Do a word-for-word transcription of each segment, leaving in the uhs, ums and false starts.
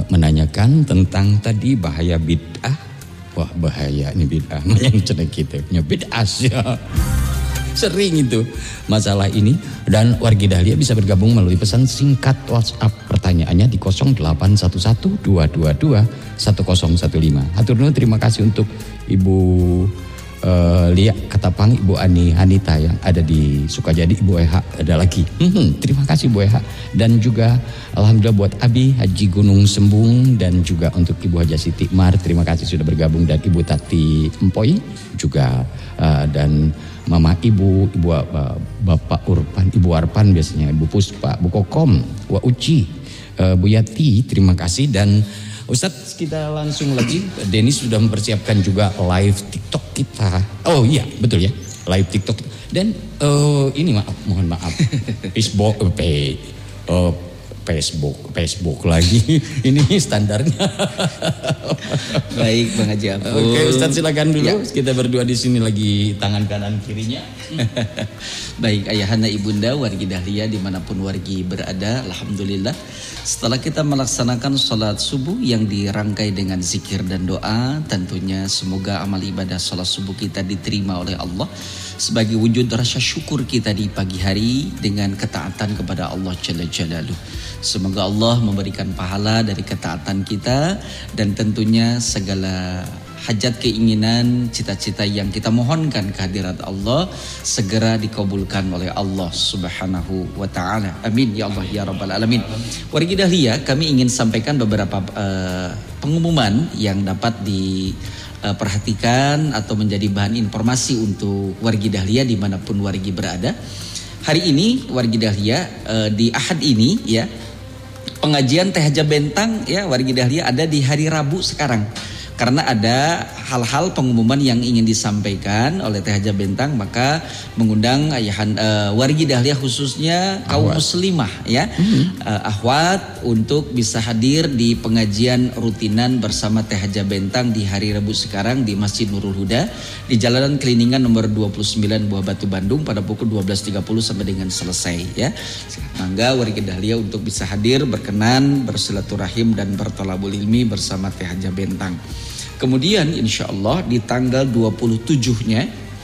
menanyakan tentang tadi bahaya bid'ah. Wah bahaya ini bid'ah, yang cenek gitu, bid'ah ya. Sering itu masalah ini. Dan wargi Dahlia bisa bergabung melalui pesan singkat WhatsApp, pertanyaannya di nol delapan satu satu dua dua dua satu nol satu lima. Hatur nuhun, terima kasih untuk Ibu uh, Lia Katapang, Ibu Ani Hanita yang ada di Sukajadi, Ibu Eha ada lagi. Hmm, terima kasih Bu Eha. Dan juga alhamdulillah buat Abi Haji Gunung Sembung, dan juga untuk Ibu Haja Siti Mar, terima kasih sudah bergabung, dan Ibu Tati Empoy juga, uh, dan Mama Ibu, Ibu uh, Bapak Urpan, Ibu Arpan biasanya, Ibu Puspa, Bu Kokom, Wa Uci, uh, Bu Yati, terima kasih. Dan Ustadz kita langsung lagi, Dennis sudah mempersiapkan juga live TikTok kita. Oh iya betul ya, live TikTok. Dan uh, ini maaf, mohon maaf, Facebook, uh, Facebook, Facebook lagi. Ini standarnya. Baik Bang Haji Apul. Oke Ustadz silakan dulu. Ya. Kita berdua di sini lagi tangan kanan kirinya. Baik ayahanda ibunda wargi Dahlia dimanapun wargi berada, alhamdulillah. Setelah kita melaksanakan sholat subuh yang dirangkai dengan zikir dan doa, tentunya semoga amal ibadah sholat subuh kita diterima oleh Allah sebagai wujud rasa syukur kita di pagi hari dengan ketaatan kepada Allah Jalla Jalaluh. Semoga Allah memberikan pahala dari ketaatan kita, dan tentunya segala hajat, keinginan, cita-cita yang kita mohonkan kehadirat Allah segera dikabulkan oleh Allah Subhanahu wa taala. Amin ya Allah ya rabbal alamin. Wargi Dahlia, kami ingin sampaikan beberapa uh, pengumuman yang dapat diperhatikan atau menjadi bahan informasi untuk wargi Dahlia dimanapun wargi berada. Hari ini wargi Dahlia, uh, di Ahad ini ya, pengajian Teh Haja Bentang ya wargi Dahlia ada di hari Rabu sekarang. Karena ada hal-hal pengumuman yang ingin disampaikan oleh Teh Haja Bentang, maka mengundang ayahan uh, wargi Dahlia khususnya kaum ahwat muslimah ya, mm-hmm. uh, ahwat untuk bisa hadir di pengajian rutinan bersama Teh Haja Bentang di hari Rabu sekarang di Masjid Nurul Huda di Jalanan Keliningan nomor dua puluh sembilan Buah Batu Bandung pada pukul dua belas tiga puluh sampai dengan selesai ya. Mangga wargi Dahlia untuk bisa hadir, berkenan bersilaturahim dan bertolabul ilmi bersama Teh Haja Bentang. Kemudian insya Allah di tanggal dua puluh tujuh-nya,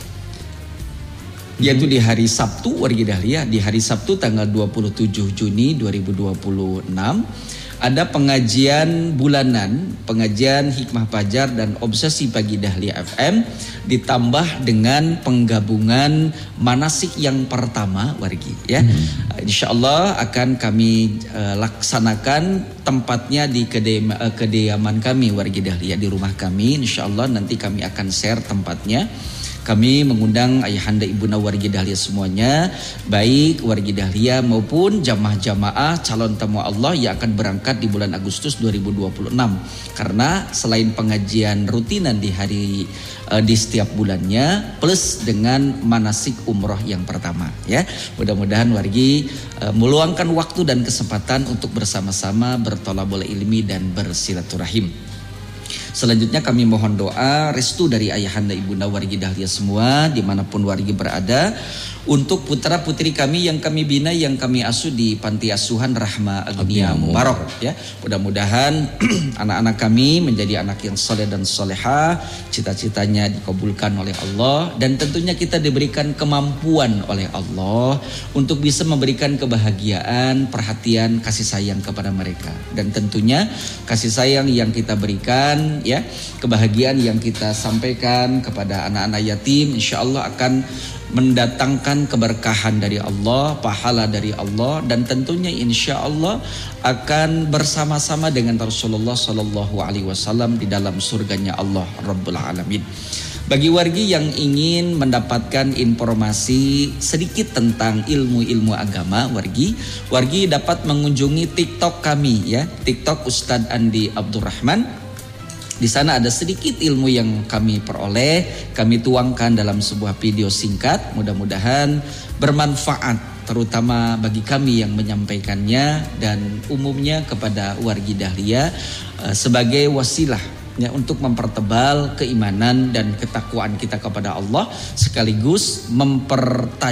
yaitu di hari Sabtu wargi Dahlia, di hari Sabtu tanggal dua puluh tujuh Juni dua ribu dua puluh enam ada pengajian bulanan, pengajian Hikmah Fajar dan Obsesi Pagi Dahlia F M, ditambah dengan penggabungan manasik yang pertama wargi ya. Hmm. Insya Allah akan kami uh, laksanakan tempatnya di kediam, uh, kediaman kami wargi Dahlia, di rumah kami. Insya Allah nanti kami akan share tempatnya. Kami mengundang ayahanda ibunda wargi Dahlia semuanya, baik wargi Dahlia maupun jamaah-jamaah calon tamu Allah yang akan berangkat di bulan Agustus dua ribu dua puluh enam. Karena selain pengajian rutinan di hari uh, di setiap bulannya, plus dengan manasik umroh yang pertama ya. Mudah-mudahan wargi uh, meluangkan waktu dan kesempatan untuk bersama-sama bertolabul ilmi dan bersilaturahim. Selanjutnya kami mohon doa restu dari ayahanda ibunda wargi Dahlia semua dimanapun wargi berada, untuk putra putri kami yang kami bina, yang kami asuh di Panti Asuhan Rahma Agnia Mubarak ya. Mudah-mudahan anak-anak kami menjadi anak yang soleh dan soleha, cita-citanya dikabulkan oleh Allah, dan tentunya kita diberikan kemampuan oleh Allah untuk bisa memberikan kebahagiaan, perhatian, kasih sayang kepada mereka. Dan tentunya kasih sayang yang kita berikan ya, kebahagiaan yang kita sampaikan kepada anak-anak yatim, insya Allah akan mendatangkan keberkahan dari Allah, pahala dari Allah, dan tentunya insya Allah akan bersama-sama dengan Rasulullah Sallallahu Alaihi Wasallam di dalam surganya Allah Rabbul Alamin. Bagi wargi yang ingin mendapatkan informasi sedikit tentang ilmu-ilmu agama, wargi, wargi dapat mengunjungi TikTok kami ya, TikTok Ustadz Andi Abdurrahman. Di sana ada sedikit ilmu yang kami peroleh, kami tuangkan dalam sebuah video singkat. Mudah-mudahan bermanfaat, terutama bagi kami yang menyampaikannya dan umumnya kepada wargi Dahlia sebagai wasilah ya, untuk mempertebal keimanan dan ketakwaan kita kepada Allah, sekaligus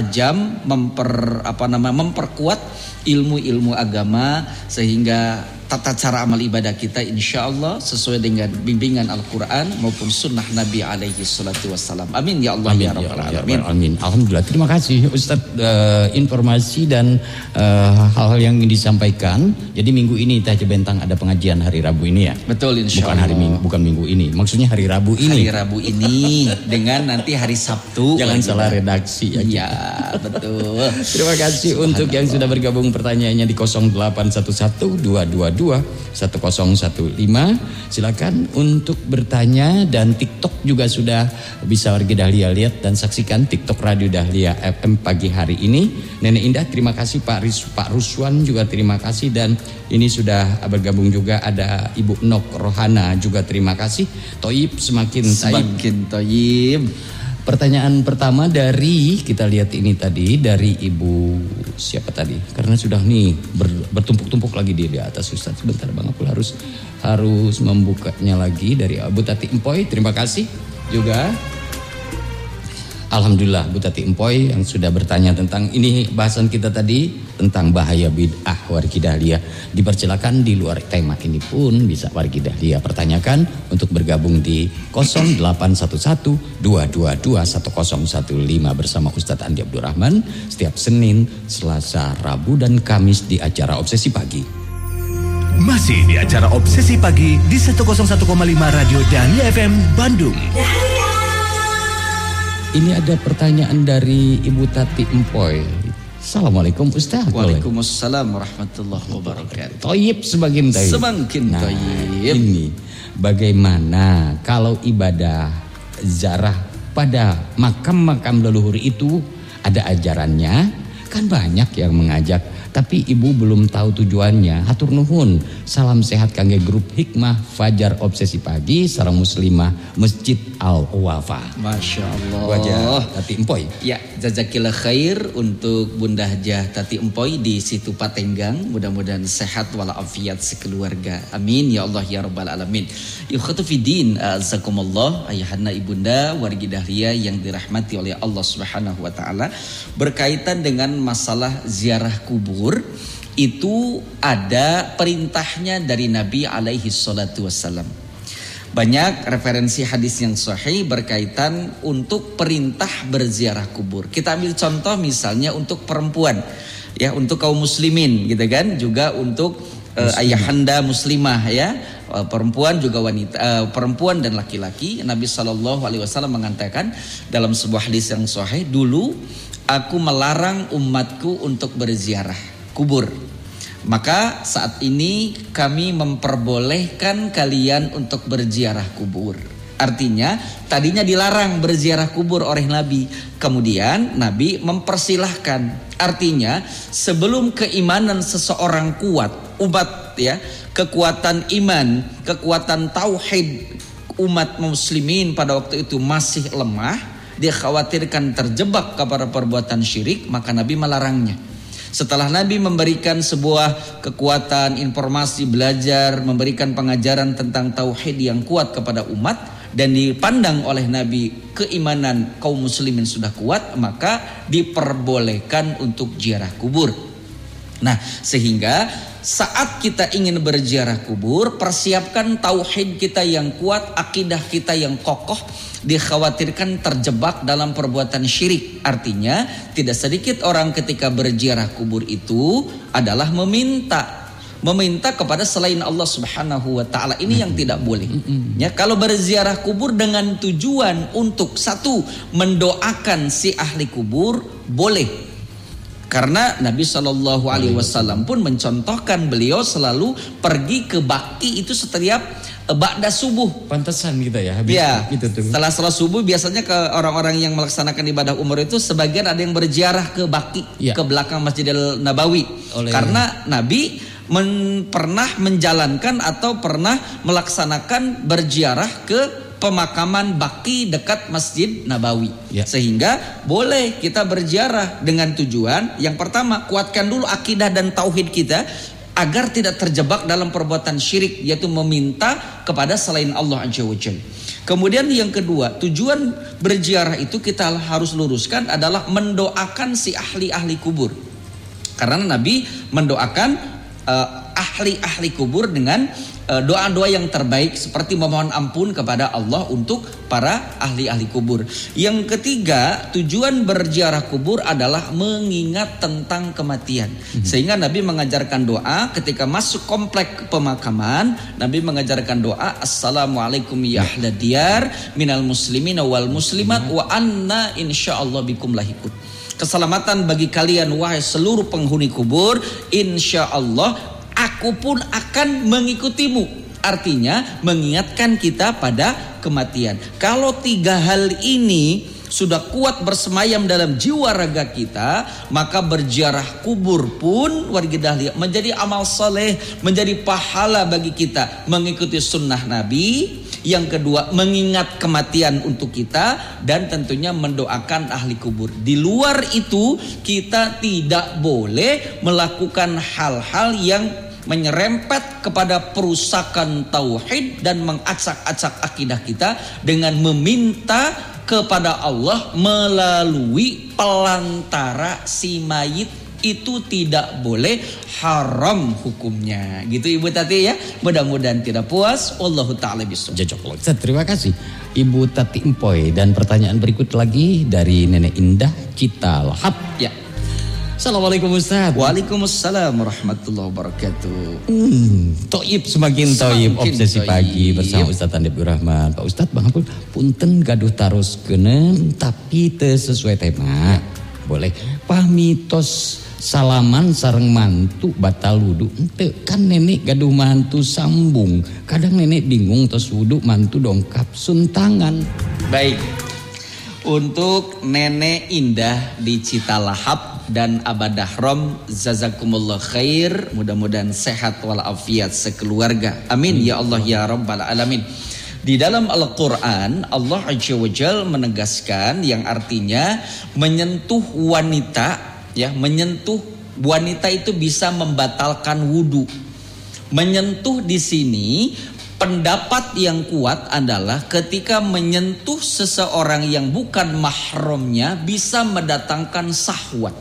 mempertajam, memper apa nama, memperkuat ilmu-ilmu agama sehingga tata cara amal ibadah kita insya Allah sesuai dengan bimbingan Al-Quran maupun sunnah Nabi alaihi salatu wassalam. Amin ya Allah. Amin, ya Rabbal ya Alamin. Ya, amin. Alhamdulillah. Terima kasih Ustadz uh, informasi dan uh, hal-hal yang ingin disampaikan. Jadi minggu ini Teh Bentang ada pengajian hari Rabu ini ya. Betul insya bukan Allah. Hari minggu, bukan minggu ini. Maksudnya hari Rabu ini. Hari Rabu ini dengan nanti hari Sabtu. Jangan salah redaksi ya. Iya betul. Terima kasih untuk yang sudah bergabung pertanyaannya di nol delapan satu satu dua dua dua satu nol satu lima. Silakan untuk bertanya dan TikTok juga sudah bisa wargi Dahlia lihat dan saksikan TikTok Radio Dahlia F M pagi hari ini. Nenek Indah terima kasih, Pak Ris, Pak Ruswan juga terima kasih, dan ini sudah bergabung juga ada Ibu Nok Rohana juga terima kasih. Toib semakin semakin toib. Pertanyaan pertama dari kita lihat ini tadi dari Ibu siapa tadi? Karena sudah nih ber, bertumpuk-tumpuk lagi di, di atas Ustaz. Sebentar Bang, aku harus harus membukanya lagi dari Ibu Tati Empoy. Terima kasih juga. Alhamdulillah Bu Tati Empoy yang sudah bertanya tentang ini bahasan kita tadi tentang bahaya bid'ah wargi Dahlia. Dipersilakan di luar tema ini pun bisa wargi Dahlia pertanyakan untuk bergabung di nol delapan satu satu dua dua dua satu nol satu lima bersama Ustadz Andi Abdurrahman setiap Senin, Selasa, Rabu dan Kamis di acara Obsesi Pagi. Masih di acara Obsesi Pagi di seratus satu koma lima Radio Dahlia F M Bandung. Ini ada pertanyaan dari Ibu Tati Empoy. Assalamualaikum Ustaz. Waalaikumsalam warahmatullahi wabarakatuh. Toyib semakin toyib. Semakin nah, toyib. Ini bagaimana kalau ibadah ziarah pada makam-makam leluhur itu ada ajarannya? Kan banyak yang mengajak, tapi ibu belum tahu tujuannya. Hatur nuhun. Salam sehat kangge grup Hikmah Fajar Obsesi Pagi sareng muslimah Masjid Al-Wafa. Masya Allah. Wajah Tati Empoy. Ya, jazakillah khair untuk Bunda Hajah Tati Empoy di situ Patenggang. Mudah-mudahan sehat walafiat sekeluarga. Amin ya Allah ya Rabbal Alamin. Ikhwatu fiddin, azakumullah, ayahanda ibunda wargi Dahlia yang dirahmati oleh Allah Subhanahu wa taala. Berkaitan dengan masalah ziarah kubur, itu ada perintahnya dari Nabi alaihi salatu wassalam. Banyak referensi hadis yang sahih berkaitan untuk perintah berziarah kubur. Kita ambil contoh misalnya untuk perempuan, ya, untuk kaum muslimin gitu kan, juga untuk uh, ayahanda muslimah ya, uh, perempuan juga wanita, uh, perempuan dan laki-laki. Nabi sallallahu alaihi wasallam mengatakan dalam sebuah hadis yang sahih, dulu aku melarang umatku untuk berziarah kubur. Maka saat ini kami memperbolehkan kalian untuk berziarah kubur. Artinya tadinya dilarang berziarah kubur oleh Nabi. Kemudian Nabi mempersilahkan. Artinya sebelum keimanan seseorang kuat, umat ya, kekuatan iman, kekuatan tauhid umat muslimin pada waktu itu masih lemah, dia khawatirkan terjebak kepada perbuatan syirik, maka Nabi melarangnya. Setelah Nabi memberikan sebuah kekuatan, informasi, belajar, memberikan pengajaran tentang tauhid yang kuat kepada umat, dan dipandang oleh Nabi keimanan kaum muslimin sudah kuat, maka diperbolehkan untuk ziarah kubur. Nah, sehingga saat kita ingin berziarah kubur, persiapkan tauhid kita yang kuat, akidah kita yang kokoh. Dikhawatirkan terjebak dalam perbuatan syirik. Artinya tidak sedikit orang ketika berziarah kubur itu adalah meminta meminta kepada selain Allah Subhanahu wa taala. Ini yang tidak boleh. Ya, kalau berziarah kubur dengan tujuan untuk satu mendoakan si ahli kubur boleh. Karena Nabi shallallahu alaihi wasallam pun mencontohkan beliau selalu pergi ke bakti itu setiap ba'da subuh. Pantesan kita ya habis ya, gitu tuh. Setelah salat subuh biasanya ke orang-orang yang melaksanakan ibadah umroh itu sebagian ada yang berziarah ke bakti, ya, ke belakang Masjidil Nabawi. Oleh karena Nabi men, pernah menjalankan atau pernah melaksanakan berziarah ke pemakaman Baqi dekat Masjid Nabawi. Ya. Sehingga boleh kita berziarah dengan tujuan yang pertama, kuatkan dulu akidah dan tauhid kita agar tidak terjebak dalam perbuatan syirik, yaitu meminta kepada selain Allah Azza wa Jalla. Kemudian yang kedua, tujuan berziarah itu kita harus luruskan adalah mendoakan si ahli-ahli kubur. Karena Nabi mendoakan uh, ahli-ahli kubur dengan uh, doa-doa yang terbaik seperti memohon ampun kepada Allah untuk para ahli-ahli kubur. Yang ketiga, tujuan berziarah kubur adalah mengingat tentang kematian. Hmm. Sehingga Nabi mengajarkan doa ketika masuk komplek pemakaman. Nabi mengajarkan doa, Assalamualaikum ya ahla diyar minal muslimin wal muslimat wa anna insyaallah bikum lahikun. Keselamatan bagi kalian wahai seluruh penghuni kubur, insyaallah aku pun akan mengikutimu. Artinya mengingatkan kita pada kematian. Kalau tiga hal ini sudah kuat bersemayam dalam jiwa raga kita, maka berziarah kubur pun warga dahlia menjadi amal soleh, menjadi pahala bagi kita mengikuti sunnah Nabi. Yang kedua, mengingat kematian untuk kita, dan tentunya mendoakan ahli kubur. Di luar itu kita tidak boleh melakukan hal-hal yang menyerempet kepada perusakan tauhid dan mengacak-acak akidah kita dengan meminta kepada Allah melalui pelantara si mayit. Itu tidak boleh, haram hukumnya. Gitu Ibu Tati ya. Mudah-mudahan tidak puas. Wallahu ta'ala bishawab. Jazakallah. Terima kasih Ibu Tati Empoy. Dan pertanyaan berikut lagi dari Nenek Indah Citalahap. Ya. Assalamualaikum Ustaz. Waalaikumsalam warahmatullahi wabarakatuh. Hmm, Toib semakin toib, obsesi toib. Pagi bersama Ustaz Andi Abdul Rahman. Pak Ustaz Bang Ampun, punten gaduh tarus kenen tapi teu sesuai tema. Boleh pamitos salaman sareng mantu batal wudu. Ente kan nenek gaduh mantu sambung. Kadang nenek bingung tos wudu mantu dongkap suntangan. Baik. Untuk Nenek Indah di Citalahap dan Abah Dahrom, jazakumullah khair. Mudah-mudahan sehat walafiat sekeluarga. Amin ya Allah ya rabbal alamin. Di dalam Al-Quran Allah Azza wa Jalla menegaskan yang artinya menyentuh wanita, ya, menyentuh wanita itu bisa membatalkan wudu. Menyentuh di sini pendapat yang kuat adalah ketika menyentuh seseorang yang bukan mahramnya bisa mendatangkan syahwat.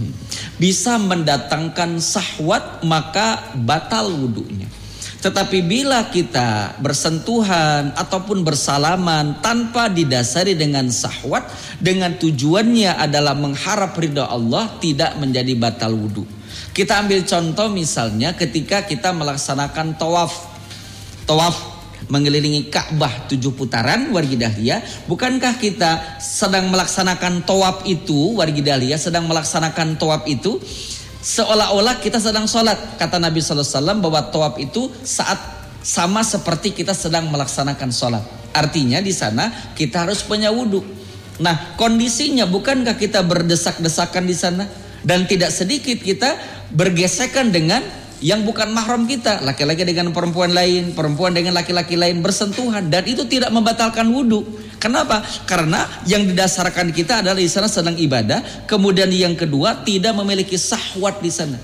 Bisa mendatangkan syahwat, maka batal wudunya. Tetapi bila kita bersentuhan ataupun bersalaman tanpa didasari dengan syahwat, dengan tujuannya adalah mengharap ridha Allah, tidak menjadi batal wudu. Kita ambil contoh misalnya ketika kita melaksanakan tawaf. Tawaf mengelilingi Ka'bah tujuh putaran wargi dahlia. Bukankah kita sedang melaksanakan tawaf itu, wargi dahlia sedang melaksanakan tawaf itu seolah-olah kita sedang sholat. Kata Nabi sallallahu alaihi wasallam bahwa tawaf itu saat sama seperti kita sedang melaksanakan sholat. Artinya di sana kita harus punya wudu. Nah, kondisinya bukankah kita berdesak-desakan di sana, dan tidak sedikit kita bergesekan dengan yang bukan mahram kita, laki-laki dengan perempuan lain, perempuan dengan laki-laki lain bersentuhan, dan itu tidak membatalkan wudu. Kenapa? Karena yang didasarkan kita adalah di sana sedang ibadah. Kemudian yang kedua, tidak memiliki syahwat di sana.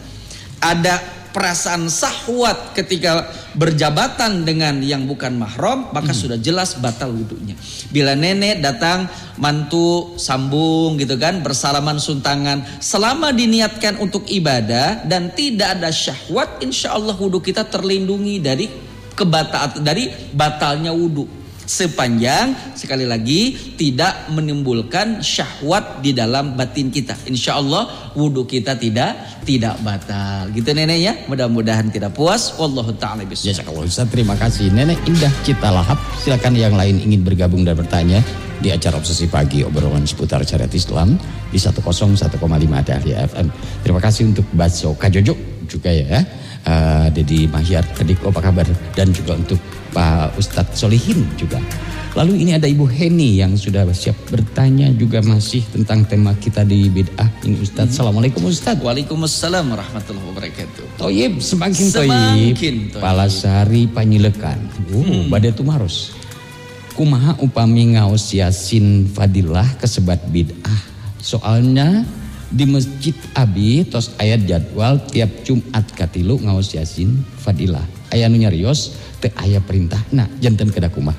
Ada perasaan syahwat ketika berjabatan dengan yang bukan mahram, maka hmm. sudah jelas batal wudunya. Bila nenek datang mantu sambung gitu kan, bersalaman suntangan, selama diniatkan untuk ibadah dan tidak ada syahwat, insya Allah wudu kita terlindungi dari kebatal, dari batalnya wudu. Sepanjang sekali lagi tidak menimbulkan syahwat di dalam batin kita, insya Allah wudu kita tidak tidak batal. Gitu nenek ya. Mudah-mudahan tidak puas. Wallahu ta'ala bishawab. Jazakallah Ustaz. Terima kasih Nenek Indah Citalahap. Silakan yang lain ingin bergabung dan bertanya di acara Obsesi Pagi, obrolan seputar syariat Islam di seratus satu koma lima Dahlia F M. Terima kasih untuk Baso Kajojo juga ya. Uh, Dedi Mahyar Kediko, apa kabar? Dan juga untuk Pak Ustadz Solihin juga. Lalu ini ada Ibu Heni yang sudah siap bertanya juga masih tentang tema kita di bid'ah ini Ustadz. Hmm. Assalamualaikum Ustadz. Waalaikumsalam warahmatullahi wabarakatuh. Toyib semakin toyib. Palasari Panyilekan. Oh, hmm. Badai Tumaros. Kumaha upami ngaos Yasin Fadilah kesebat bid'ah. Soalnya di Masjid Abi tos ayat jadwal tiap Jumat katilu ngaos Yasin Fadilah. Aya nu nyarios teu aya perintahna janten kada kumaha.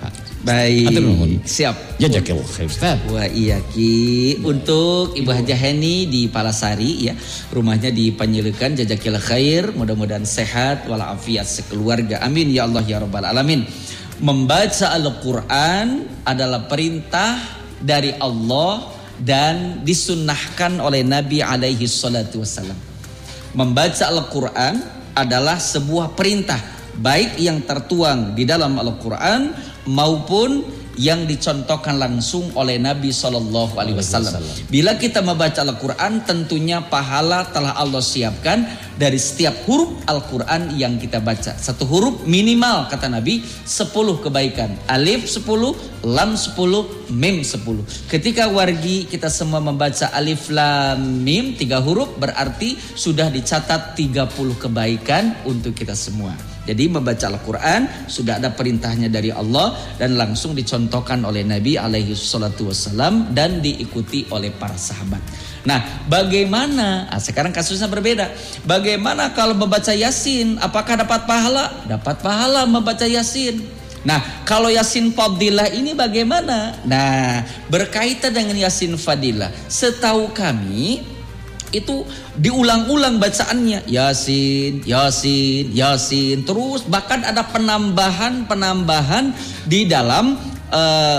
Baik. Atur nuhun. Siap. Jazakallahu khair Ustaz. Wah iya Ki. Untuk Ibu Hajah Heni di Palasari ya, rumahnya di Panjelekan, jazakillah khair, mudah-mudahan sehat walafiat sekeluarga. Amin ya Allah ya rabbal alamin. Membaca Al-Qur'an adalah perintah dari Allah dan disunnahkan oleh Nabi alaihi salatu wassalam. Membaca Al-Qur'an adalah sebuah perintah, baik yang tertuang di dalam Al-Qur'an maupun yang dicontohkan langsung oleh Nabi shallallahu alaihi wasallam. Bila kita membaca Al-Quran, tentunya pahala telah Allah siapkan dari setiap huruf Al-Quran yang kita baca. Satu huruf minimal kata Nabi sepuluh kebaikan. Alif sepuluh, lam sepuluh, mim sepuluh. Ketika wargi kita semua membaca alif lam mim tiga huruf, berarti sudah dicatat tiga puluh kebaikan untuk kita semua. Jadi membaca Al-Quran sudah ada perintahnya dari Allah dan langsung dicontohkan oleh Nabi alaihi salatu wassalam dan diikuti oleh para sahabat. Nah bagaimana, nah, sekarang kasusnya berbeda. Bagaimana kalau membaca Yasin, apakah dapat pahala? Dapat pahala membaca Yasin. Nah kalau Yasin Fadilah ini bagaimana? Nah berkaitan dengan Yasin Fadilah, setahu kami itu diulang-ulang bacaannya, Yasin, Yasin, Yasin, terus bahkan ada penambahan-penambahan di dalam uh,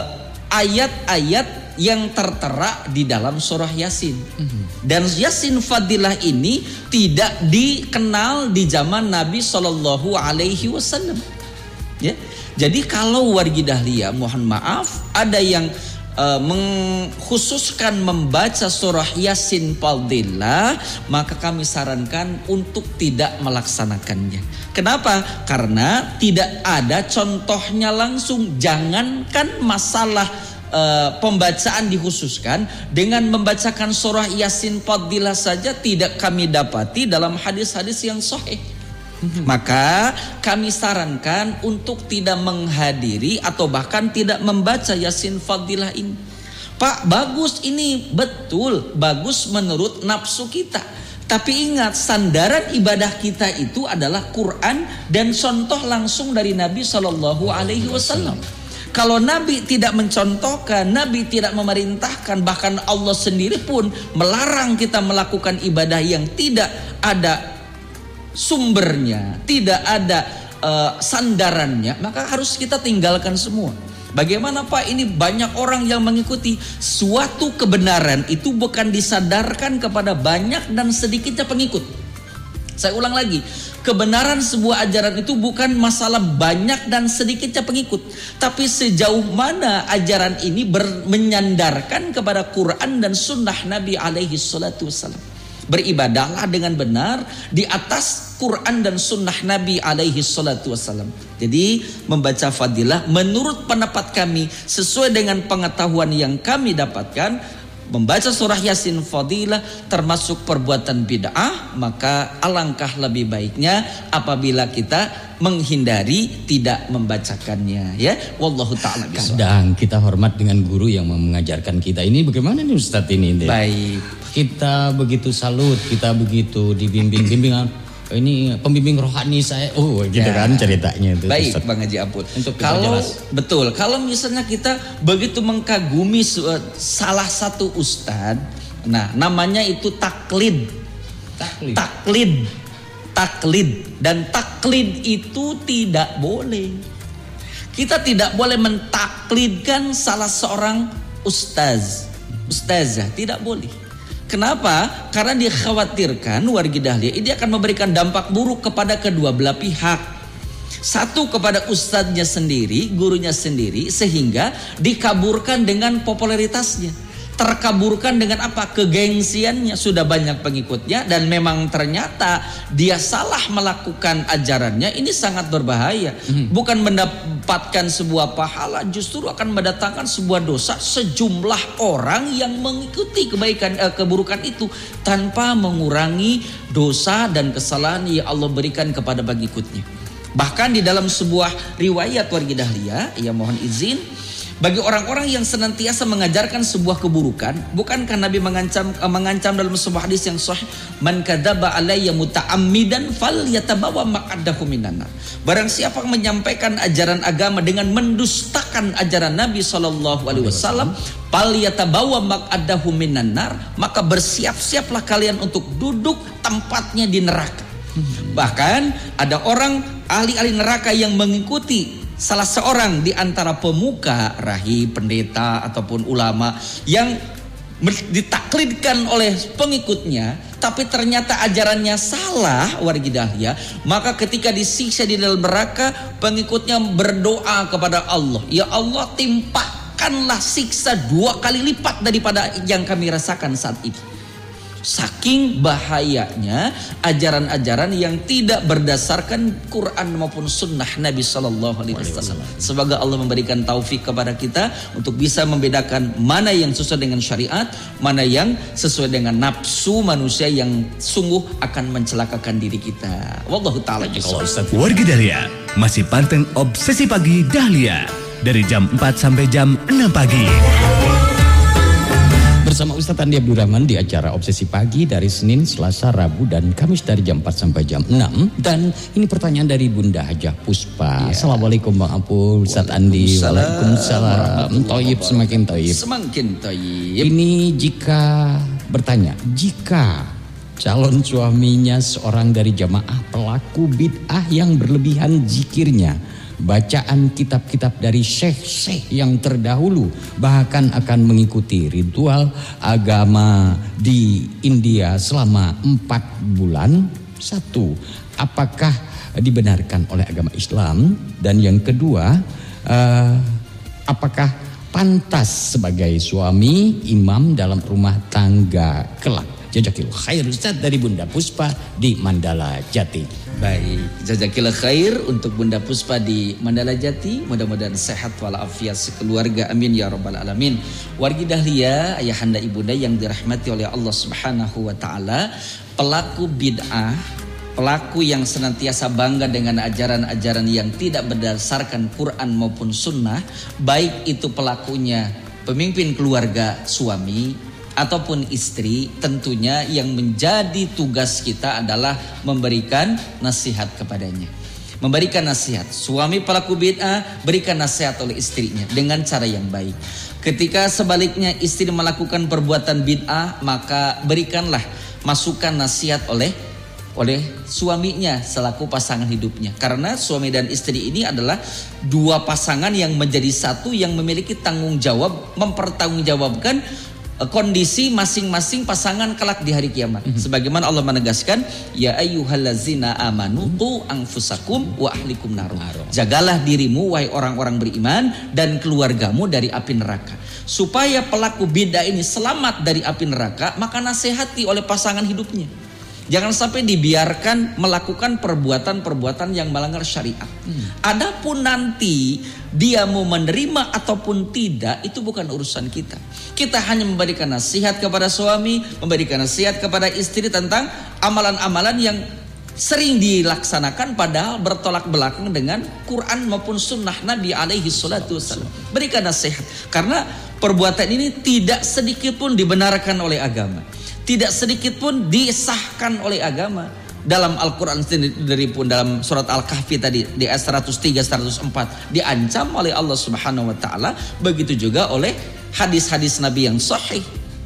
ayat-ayat yang tertera di dalam surah Yasin. Mm-hmm. Dan Yasin Fadilah ini tidak dikenal di zaman Nabi Shallallahu Alaihi Wasallam. Ya, jadi kalau wargi dahlia, mohon maaf, ada yang Uh, mengkhususkan membaca surah Yasin Fadilah, maka kami sarankan untuk tidak melaksanakannya. Kenapa? Karena tidak ada contohnya langsung. Jangankan masalah uh, pembacaan dikhususkan, dengan membacakan surah Yasin Fadilah saja tidak kami dapati dalam hadis-hadis yang sahih. Maka kami sarankan untuk tidak menghadiri atau bahkan tidak membaca Yasin Fadilah ini. Pak, bagus ini, betul, bagus menurut nafsu kita. Tapi ingat, sandaran ibadah kita itu adalah Quran dan contoh langsung dari Nabi Shallallahu Alaihi Wasallam. Kalau Nabi tidak mencontohkan, Nabi tidak memerintahkan, bahkan Allah sendiri pun melarang kita melakukan ibadah yang tidak ada sumbernya, tidak ada uh, sandarannya, maka harus kita tinggalkan semua. Bagaimana Pak, ini banyak orang yang mengikuti suatu kebenaran itu bukan disadarkan kepada banyak dan sedikitnya pengikut. Saya ulang lagi, kebenaran sebuah ajaran itu bukan masalah banyak dan sedikitnya pengikut, tapi sejauh mana ajaran ini ber- menyandarkan kepada Quran dan Sunnah Nabi alaihi salatu wassalam. Beribadahlah dengan benar di atas Quran dan Sunnah Nabi alaihi salatu wassalam. Jadi membaca fadilah menurut pendapat kami sesuai dengan pengetahuan yang kami dapatkan, membaca surah Yasin Fadilah termasuk perbuatan bid'ah, maka alangkah lebih baiknya apabila kita menghindari tidak membacakannya, ya. Wallahu ta'ala bishawab. Kadang kita hormat dengan guru yang mengajarkan kita. Ini bagaimana nih Ustadz ini? Baik. Kita begitu salut, kita begitu dibimbing-bimbingan. Ini pembimbing rohani saya. Oh, gitu ya, kan ceritanya itu. Baik, Ustaz. Bang Haji Apul. Untuk kalau jelas. Betul, kalau misalnya kita begitu mengkagumi salah satu ustadz, nah namanya itu taklid. Taklid. Taklid. Taklid. Dan taklid itu tidak boleh. Kita tidak boleh mentaklidkan salah seorang ustaz, ustazah, tidak boleh. Kenapa? Karena dikhawatirkan wargi dahlia ini akan memberikan dampak buruk kepada kedua belah pihak. Satu, kepada ustadznya sendiri, gurunya sendiri, sehingga dikaburkan dengan popularitasnya. Terkaburkan dengan apa? Kegengsiannya, sudah banyak pengikutnya dan memang ternyata dia salah melakukan ajarannya. Ini sangat berbahaya. hmm. Bukan mendapatkan sebuah pahala, justru akan mendatangkan sebuah dosa sejumlah orang yang mengikuti kebaikan eh, keburukan itu tanpa mengurangi dosa dan kesalahan yang Allah berikan kepada pengikutnya. Bahkan di dalam sebuah riwayat wargi dahlia, ya mohon izin, Bagi orang-orang yang senantiasa mengajarkan sebuah keburukan, bukankah Nabi mengancam uh, mengancam dalam sebuah hadis yang sahih, man kadzaba alayya muta'ammidan falyatabawa maq'adahu minan nar. Barang siapa yang menyampaikan ajaran agama dengan mendustakan ajaran Nabi sallallahu alaihi wasallam, falyatabawa maq'adahu minan nar, maka bersiap-siaplah kalian untuk duduk tempatnya di neraka. Bahkan ada orang ahli-ahli neraka yang mengikuti salah seorang di antara pemuka, rahib, pendeta ataupun ulama yang ditaklidkan oleh pengikutnya, tapi ternyata ajarannya salah, wargi dahlia, maka ketika disiksa di dalam neraka, pengikutnya berdoa kepada Allah, ya Allah, timpakanlah siksa dua kali lipat daripada yang kami rasakan saat ini. Saking bahayanya ajaran-ajaran yang tidak berdasarkan Quran maupun sunnah Nabi Sallallahu Alaihi Wasallam. Semoga Allah memberikan taufik kepada kita untuk bisa membedakan mana yang sesuai dengan syariat, mana yang sesuai dengan nafsu manusia yang sungguh akan mencelakakan diri kita. Wallahu ta'ala bishawab. Wargi Dahlia masih panteng Obsesi Pagi Dahlia dari jam empat sampai jam enam pagi. Bersama Ustaz Andi Abdul Rahman di acara Obsesi Pagi dari Senin, Selasa, Rabu, dan Kamis dari jam empat sampai jam enam. Dan ini pertanyaan dari Bunda Hajah Puspa. Ya. Assalamualaikum Bang Apul, Ustaz Andi. Waalaikumsalam. Toyib, semakin toyib. Semakin toyib. Ini jika bertanya, jika calon suaminya seorang dari jamaah pelaku bid'ah yang berlebihan zikirnya, bacaan kitab-kitab dari syekh-syekh yang terdahulu, bahkan akan mengikuti ritual agama di India selama empat bulan. Satu, apakah dibenarkan oleh agama Islam? Dan yang kedua, uh, apakah pantas sebagai suami imam dalam rumah tangga kelak? Jazakil khair Ustaz dari Bunda Puspa di Mandala Jati. Baik, jazakillah khair untuk Bunda Puspa di Mandala Jati. Mudah-mudahan sehat walafiat sekeluarga, amin ya rabbal alamin. Wargi Dahlia, ayahanda ibunda yang dirahmati oleh Allah Subhanahu wa taala, pelaku bid'ah, pelaku yang senantiasa bangga dengan ajaran-ajaran yang tidak berdasarkan Quran maupun sunnah, baik itu pelakunya pemimpin keluarga, suami ataupun istri, tentunya yang menjadi tugas kita adalah memberikan nasihat kepadanya. Memberikan nasihat. Suami pelaku bid'ah berikan nasihat oleh istrinya dengan cara yang baik. Ketika sebaliknya istri melakukan perbuatan bid'ah, maka berikanlah masukan nasihat oleh oleh suaminya selaku pasangan hidupnya. Karena suami dan istri ini adalah dua pasangan yang menjadi satu, yang memiliki tanggung jawab mempertanggungjawabkan kondisi masing-masing pasangan kelak di hari kiamat. Mm-hmm. Sebagaimana Allah menegaskan, ya ayyuhallazina amanu qu anfusakum wa ahlikum nar. Jagalah dirimu wahai orang-orang beriman dan keluargamu dari api neraka. Supaya pelaku bid'ah ini selamat dari api neraka, maka nasihati oleh pasangan hidupnya. Jangan sampai dibiarkan melakukan perbuatan-perbuatan yang melanggar syariat. Hmm. Adapun nanti dia mau menerima ataupun tidak, itu bukan urusan kita. Kita hanya memberikan nasihat kepada suami, memberikan nasihat kepada istri tentang amalan-amalan yang sering dilaksanakan padahal bertolak belakang dengan Quran maupun sunnah Nabi alaihi salatu wassalam. Berikan nasihat. Karena perbuatan ini tidak sedikit pun dibenarkan oleh agama. Tidak sedikit pun disahkan oleh agama. Dalam Al-Quran sendiri pun dalam surat Al-Kahfi tadi di ayat seratus tiga seratus empat diancam oleh Allah Subhanahu wa taala, begitu juga oleh hadis-hadis Nabi yang sahih.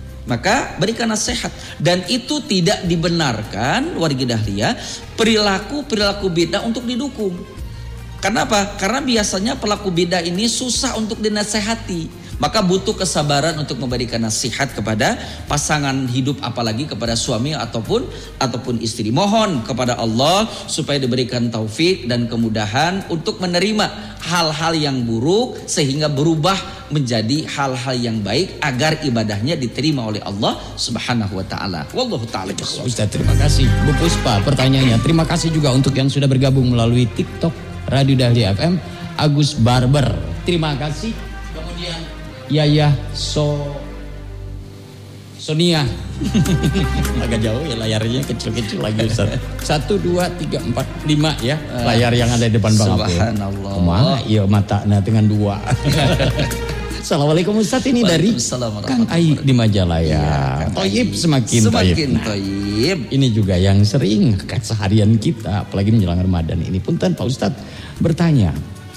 Maka berikan nasihat, dan itu tidak dibenarkan wargi dahlia perilaku-perilaku bid'ah untuk didukung. Kenapa? Karena biasanya pelaku bid'ah ini susah untuk dinasehati. Maka butuh kesabaran untuk memberikan nasihat kepada pasangan hidup, apalagi kepada suami ataupun ataupun istri. Mohon kepada Allah supaya diberikan taufik dan kemudahan untuk menerima hal-hal yang buruk sehingga berubah menjadi hal-hal yang baik agar ibadahnya diterima oleh Allah Subhanahu wa taala. Wallahu taala bishawab. Ustaz, terima kasih Bu Puspa pertanyaannya. Terima kasih juga untuk yang sudah bergabung melalui TikTok Radio Dahlia F M, Agus Barber. Terima kasih. Kemudian Yaya So Sonia. Agak jauh ya layarnya, kecil-kecil lagi Ustaz. Satu, dua, tiga, empat, lima ya layar yang ada di depan Bang Apul. Subhanallah. Kumaha iya matanya dengan dua. Assalamualaikum Ustaz, ini dari Kang Ai di Majalaya. Ya, Toyib semakin Semakin toyib. toyib. Nah, ini juga yang sering keseharian kita, apalagi menjelang Ramadan ini. Punten Pak Ustaz bertanya,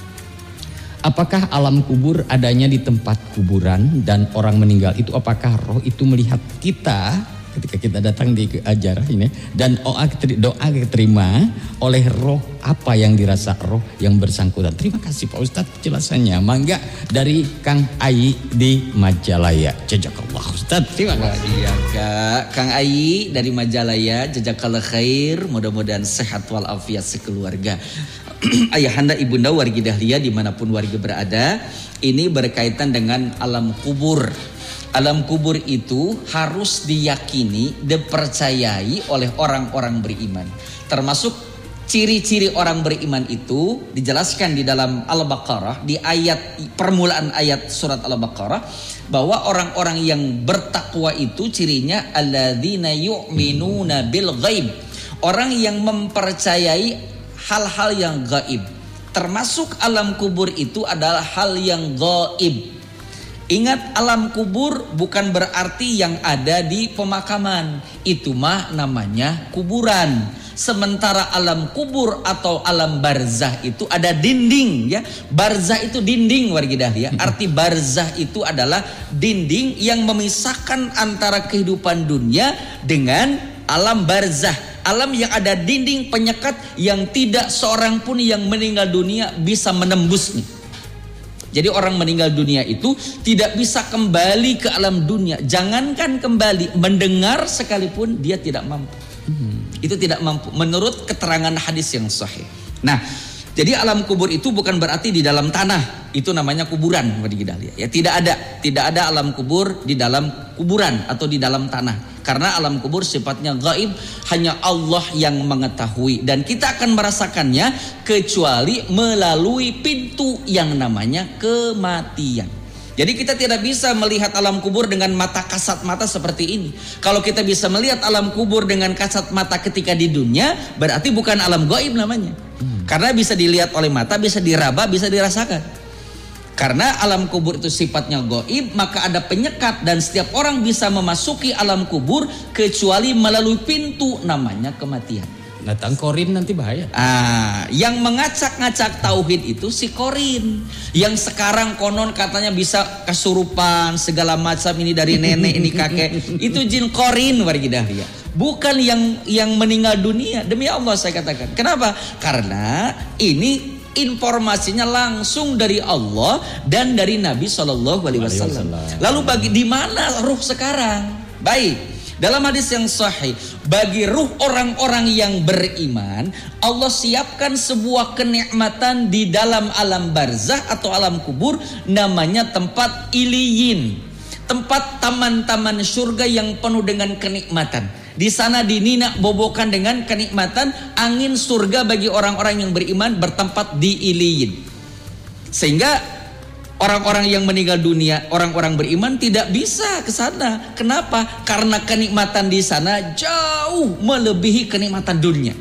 apakah alam kubur adanya di tempat kuburan dan orang meninggal itu, apakah roh itu melihat kita ketika kita datang di ajarah ini, dan doa doa diterima oleh roh apa yang dirasa roh yang bersangkutan? Terima kasih Pak Ustadz penjelasannya. Mangga dari Kang Ai di Majalaya. Jazakallah Ustadz. Terima kasih. Iya Kak, Kang Ai dari Majalaya, jazakallah khair. Mudah-mudahan sehat walafiat sekeluarga. Ayahanda ibunda wargi dahlia dimanapun warga berada, ini berkaitan dengan alam kubur. Alam kubur itu harus diyakini, dipercayai oleh orang-orang beriman. Termasuk ciri-ciri orang beriman itu dijelaskan di dalam Al-Baqarah, di ayat permulaan ayat surat Al-Baqarah, bahwa orang-orang yang bertakwa itu cirinya alladzina yu'minuna bil ghaib. Orang yang mempercayai hal-hal yang gaib. Termasuk alam kubur itu adalah hal yang gaib. Ingat, alam kubur bukan berarti yang ada di pemakaman. Itu mah namanya kuburan. Sementara alam kubur atau alam barzah itu ada dinding ya. Barzah itu dinding wargidah ya. Arti barzah itu adalah dinding yang memisahkan antara kehidupan dunia dengan alam barzah. Alam yang ada dinding penyekat yang tidak seorang pun yang meninggal dunia bisa menembusnya. Jadi orang meninggal dunia itu tidak bisa kembali ke alam dunia. Jangankan kembali, mendengar sekalipun dia tidak mampu. Hmm. Itu tidak mampu menurut keterangan hadis yang sahih. Nah, jadi alam kubur itu bukan berarti di dalam tanah. Itu namanya kuburan. Ya, tidak ada, tidak ada alam kubur di dalam kuburan atau di dalam tanah. Karena alam kubur sifatnya gaib, hanya Allah yang mengetahui, dan kita akan merasakannya kecuali melalui pintu yang namanya kematian. Jadi kita tidak bisa melihat alam kubur dengan mata kasat mata seperti ini. Kalau kita bisa melihat alam kubur dengan kasat mata ketika di dunia, berarti bukan alam gaib namanya. Hmm. Karena bisa dilihat oleh mata, bisa diraba, bisa dirasakan. Karena alam kubur itu sifatnya gaib, maka ada penyekat dan setiap orang bisa memasuki alam kubur kecuali melalui pintu namanya kematian. Datang korin nanti bahaya. Ah, yang mengacak-ngacak tauhid itu si korin. Yang sekarang konon katanya bisa kesurupan segala macam, ini dari nenek ini kakek. Itu jin korin wargidah ya. Bukan yang yang meninggal dunia. Demi Allah saya katakan. Kenapa? Karena ini informasinya langsung dari Allah dan dari Nabi Shallallahu Alaihi Wasallam. Lalu bagi di mana ruh sekarang? Baik, dalam hadis yang sahih, bagi ruh orang-orang yang beriman, Allah siapkan sebuah kenikmatan di dalam alam barzah atau alam kubur, namanya tempat iliyin, tempat taman-taman surga yang penuh dengan kenikmatan. Di sana dinina bobokan dengan kenikmatan, angin surga bagi orang-orang yang beriman bertempat di iliyin. Sehingga orang-orang yang meninggal dunia, orang-orang beriman tidak bisa ke sana. Kenapa? Karena kenikmatan di sana jauh melebihi kenikmatan dunia.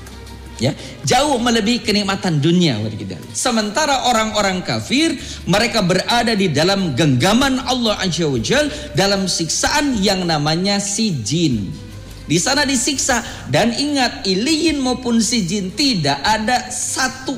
Ya, jauh melebihi kenikmatan dunia. Sementara orang-orang kafir, mereka berada di dalam genggaman Allah Azza wa Jalla, dalam siksaan yang namanya sijin. Di sana disiksa, dan ingat, iliyin maupun sijin tidak ada satu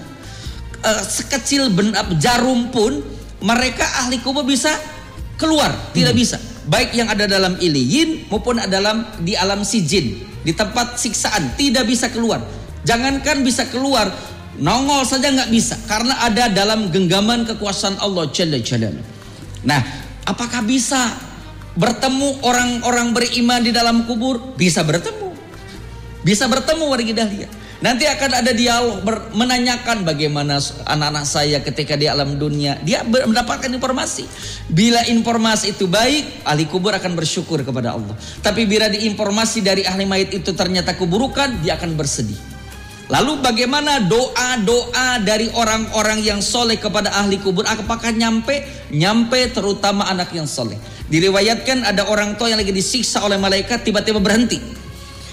uh, sekecil benar jarum pun mereka ahli kubur bisa keluar, tidak hmm. bisa. Baik yang ada dalam iliyin maupun dalam di alam sijin, di tempat siksaan tidak bisa keluar. Jangankan bisa keluar, nongol saja nggak bisa, karena ada dalam genggaman kekuasaan Allah Jalla Jalaluhu. Nah, apakah bisa bertemu orang-orang beriman di dalam kubur? Bisa bertemu. Bisa bertemu warga dahlia. Nanti akan ada dialog ber, menanyakan bagaimana anak-anak saya ketika di alam dunia. Dia mendapatkan informasi. Bila informasi itu baik, ahli kubur akan bersyukur kepada Allah. Tapi bila diinformasi dari ahli mayit itu ternyata keburukan, dia akan bersedih. Lalu bagaimana doa-doa dari orang-orang yang soleh kepada ahli kubur? Apakah nyampe? Nyampe, terutama anak yang soleh. Diriwayatkan ada orang tua yang lagi disiksa oleh malaikat, tiba-tiba berhenti.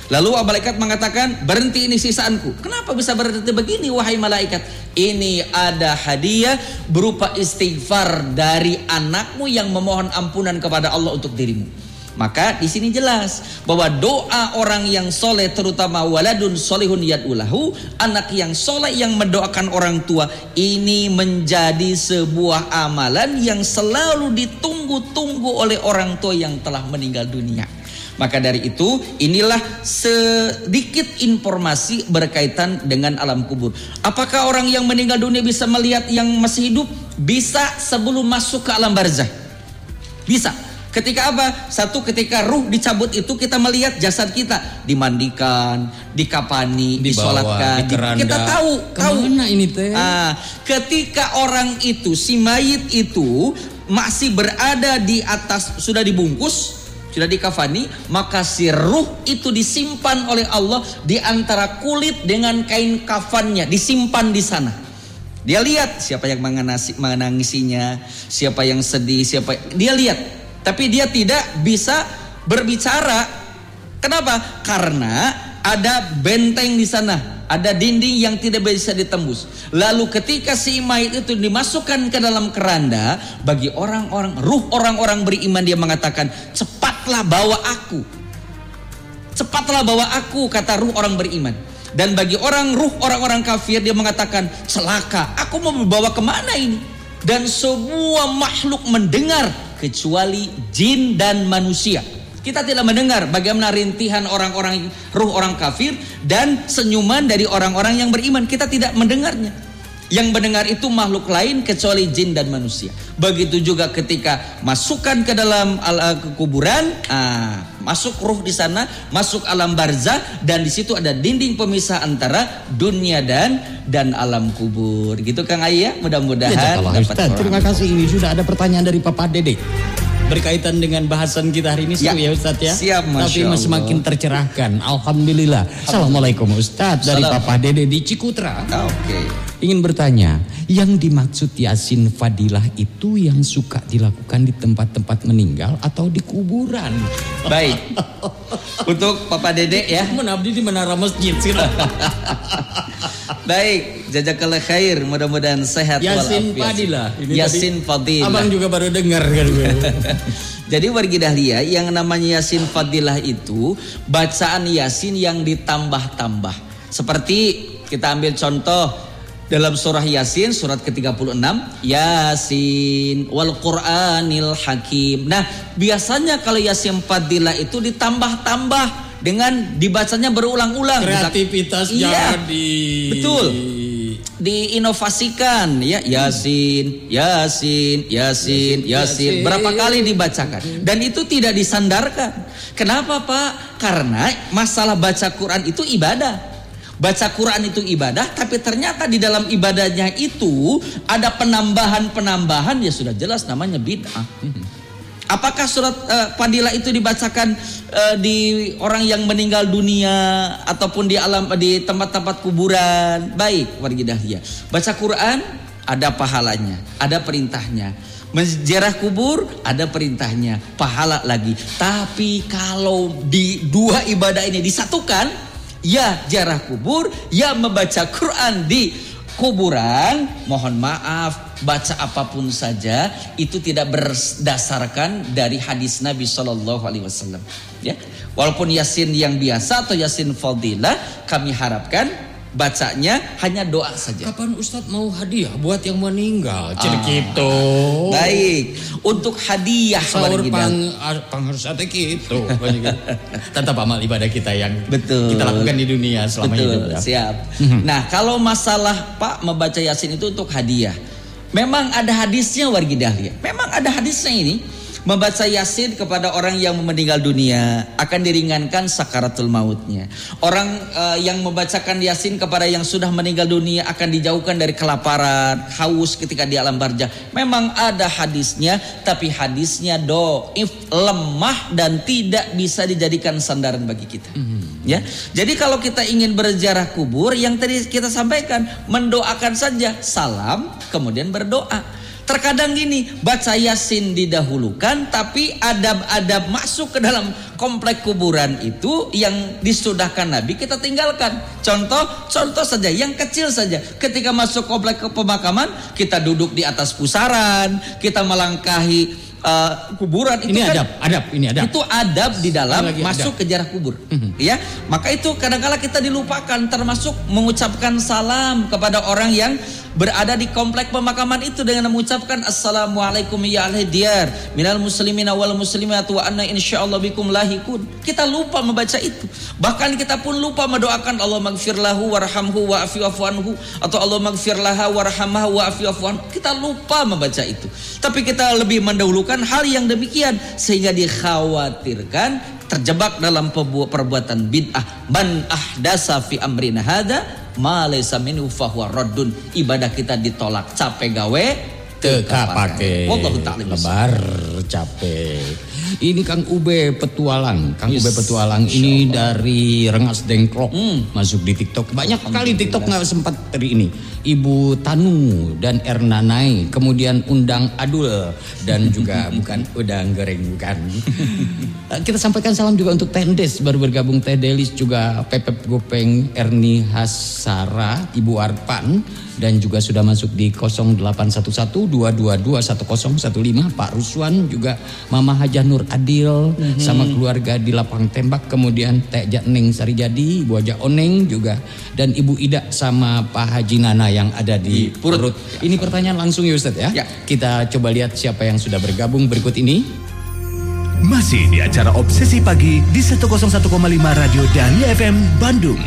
Lalu malaikat mengatakan, berhenti ini sisaanku. Kenapa bisa berhenti begini wahai malaikat? Ini ada hadiah berupa istighfar dari anakmu yang memohon ampunan kepada Allah untuk dirimu. Maka di sini jelas bahwa doa orang yang soleh, terutama waladun solihun yad'ulahu, anak yang soleh yang mendoakan orang tua, ini menjadi sebuah amalan yang selalu ditunggu-tunggu oleh orang tua yang telah meninggal dunia. Maka dari itu, inilah sedikit informasi berkaitan dengan alam kubur. Apakah orang yang meninggal dunia bisa melihat yang masih hidup? Bisa sebelum masuk ke alam barzah. Bisa. Ketika apa? Satu, ketika ruh dicabut itu kita melihat jasad kita dimandikan, dikapani, disolatkan. Di kita tahu, tahu. Kemana ini teh? Ah, ketika orang itu, si mayit itu masih berada di atas, sudah dibungkus, sudah dikafani, maka si ruh itu disimpan oleh Allah di antara kulit dengan kain kafannya, disimpan di sana. Dia lihat siapa yang menangisi, menangisinya, siapa yang sedih, siapa dia lihat, tapi dia tidak bisa berbicara. Kenapa? Karena ada benteng di sana. Ada dinding yang tidak bisa ditembus. Lalu ketika si mayit itu dimasukkan ke dalam keranda, bagi orang-orang, ruh orang-orang beriman, dia mengatakan, cepatlah bawa aku. Cepatlah bawa aku, kata ruh orang beriman. Dan bagi orang ruh orang-orang kafir, dia mengatakan, celaka, aku mau membawa kemana ini? Dan semua makhluk mendengar kecuali jin dan manusia. Kita tidak mendengar bagaimana rintihan orang-orang ruh orang kafir dan senyuman dari orang-orang yang beriman. Kita tidak mendengarnya. Yang mendengar itu makhluk lain kecuali jin dan manusia. Begitu juga ketika masukkan ke dalam al- kuburan, ah, masuk ruh di sana, masuk alam barzah, dan di situ ada dinding pemisah antara dunia dan dan alam kubur. Gitu Kang Ayah, mudah-mudahan ya, dapat Ustaz, terima kasih. Ini sudah ada pertanyaan dari Papa Dede berkaitan dengan bahasan kita hari ini, seru ya, ya Ustaz ya. Siap, tapi semakin tercerahkan. Alhamdulillah. Assalamualaikum Ustaz, dari Salam. Papa Dede di Cikutra. Oke. Okay. Ingin bertanya, yang dimaksud Yasin Fadilah itu yang suka dilakukan di tempat-tempat meninggal atau di kuburan? Baik. Untuk Papa Dede ya. Menabdi di menara masjid sih. Baik, jazakallah khair, mudah-mudahan sehat Yasin Fadilah. Yasin Fadilah. Abang juga baru dengar kan. Jadi wargi dahlia, yang namanya Yasin Fadilah itu bacaan Yasin yang ditambah-tambah. Seperti kita ambil contoh dalam surah Yasin surat ke tiga puluh enam, Yasin wal Qur'anil Hakim. Nah, biasanya kalau Yasin Fadilah itu ditambah-tambah dengan dibacanya berulang-ulang. Kreativitas iya, jangan di betul diinovasikan ya. Yasin, Yasin, Yasin, Yasin, berapa kali dibacakan, dan itu tidak disandarkan. Kenapa Pak? Karena masalah baca Quran itu ibadah. Baca Quran itu ibadah, tapi ternyata di dalam ibadahnya itu ada penambahan-penambahan, ya sudah jelas namanya bid'ah. Apakah surat uh, Fadilah itu dibacakan uh, di orang yang meninggal dunia ataupun di alam di tempat-tempat kuburan? Baik, wargi dahlia. Baca Quran ada pahalanya, ada perintahnya. Menziarah kubur ada perintahnya, pahala lagi. Tapi kalau di dua ibadah ini disatukan, ya ziarah kubur, ya membaca Quran di kuburan, mohon maaf, baca apapun saja itu tidak berdasarkan dari hadis Nabi Shallallahu Alaihi Wasallam. Ya, walaupun Yasin yang biasa atau Yasin Fadilah, kami harapkan bacanya hanya doa saja. Kapan Ustadz mau hadiah buat yang meninggal? Cek gitu. Baik, untuk hadiah sahur pang pangharus ate gitu. Tetap amal ibadah kita yang betul kita lakukan di dunia selama betul, hidup. Ya. Siap. Nah, kalau masalah Pak membaca Yasin itu untuk hadiah, memang ada hadisnya wargi dahlia. Memang ada hadisnya ini. Membaca Yasin kepada orang yang meninggal dunia akan diringankan sakaratul mautnya. Orang uh, yang membacakan Yasin kepada yang sudah meninggal dunia akan dijauhkan dari kelaparan, haus ketika di alam barzah. Memang ada hadisnya, tapi hadisnya doif, lemah, dan tidak bisa dijadikan sandaran bagi kita. Mm-hmm. Ya, jadi kalau kita ingin berziarah kubur, yang tadi kita sampaikan, mendoakan saja, salam, kemudian berdoa. Terkadang gini, baca Yasin didahulukan, tapi adab-adab masuk ke dalam komplek kuburan itu yang disudahkan Nabi kita tinggalkan. Contoh, contoh saja yang kecil saja. Ketika masuk komplek ke pemakaman, kita duduk di atas pusaran, kita melangkahi Uh, kuburan itu ini kan adab, adab, ini adab. Itu adab di dalam masuk adab. ke jarak kubur, mm-hmm. ya. Maka itu kadang-kala kita dilupakan, termasuk mengucapkan salam kepada orang yang berada di komplek pemakaman itu dengan mengucapkan assalamualaikum ya ahli diyar minal muslimina wal muslimat wa anna insyaallah bikum lahikun. Kita lupa membaca itu. Bahkan kita pun lupa mendoakan Allah maghfirlahu warhamhu wa'afi'afu anhu atau Allah maghfirlaha warhamha wa'afi'afu anhu. Kita lupa membaca itu. Tapi kita lebih mendahulukan hal yang demikian sehingga dikhawatirkan terjebak dalam perbuatan bid'ah. Man ahdasa fi amrina hada ma laysa minhu fahuwa raddun. Ibadah kita ditolak, capek gawe teka pake. Wallahu ta'ala lebar capek. Ini Kang Ube Petualang, Kang yes. Ube Petualang ini dari Rengas Dengklok, hmm. masuk di TikTok. Banyak sekali TikTok nggak sempat hari ini. Ibu Tanu dan Ernanai, kemudian Undang Adul dan juga bukan Udang Goreng bukan. Kita sampaikan salam juga untuk Tendes baru bergabung, Teh Delis juga, Pepep Gopeng, Erni Hasara, Ibu Arpan dan juga sudah masuk di nol delapan satu satu dua dua dua satu nol satu lima, Pak Ruswan juga, Mama Hajah Nur Adil mm-hmm. sama keluarga di Lapang Tembak, kemudian Teh Jatning Sarijadi, Ibu Haja Oneng juga, dan Ibu Ida sama Pak Haji Nana yang ada di, di Purut. Purut. Ini pertanyaan langsung ya Ustaz ya. ya. Kita coba lihat siapa yang sudah bergabung berikut ini. Masih di acara Obsesi Pagi di seratus satu koma lima Radio Dahlia F M Bandung.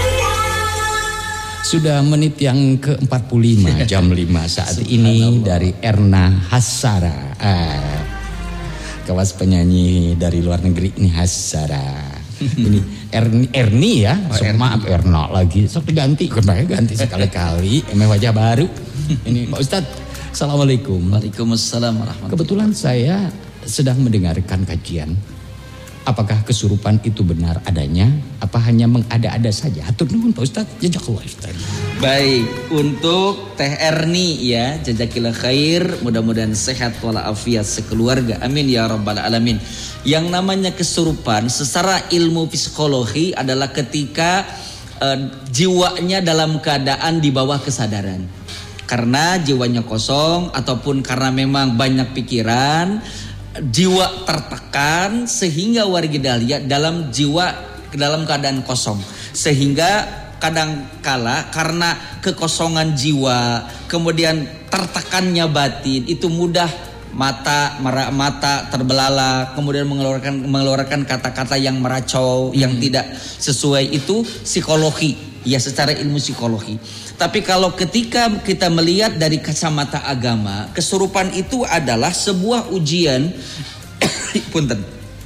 Sudah menit yang ke empat puluh lima jam lima saat ini dari Erna Hasara. Ah, kawas penyanyi dari luar negeri ini Hasara. Ini Erni, Erni ya. Oh, so, maaf Erna lagi. Sok diganti, kembali ganti sekali-kali. Emang wajah baru. Ini Pak Ustadz. Assalamualaikum. Waalaikumsalam warahmatullahi. Kebetulan saya sedang mendengarkan kajian. Apakah kesurupan itu benar adanya? Apa hanya mengada-ada saja? Hatur nuhun Pak Ustadz. Jazakallah Ustadz. Baik, untuk Teh Erni ya, jazakillah khair, mudah-mudahan sehat walafiat sekeluarga. Amin ya rabbal alamin. Yang namanya kesurupan secara ilmu psikologi adalah ketika uh, jiwanya dalam keadaan di bawah kesadaran. Karena jiwanya kosong ataupun karena memang banyak pikiran, jiwa tertekan sehingga wargi Dahlia dalam jiwa dalam keadaan kosong, sehingga kadangkala karena kekosongan jiwa kemudian tertekannya batin itu mudah mata merak mata terbelalak, kemudian mengeluarkan mengeluarkan kata-kata yang meracau, hmm. yang tidak sesuai. Itu psikologi ya, secara ilmu psikologi. Tapi kalau ketika kita melihat dari kacamata agama, kesurupan itu adalah sebuah ujian punten.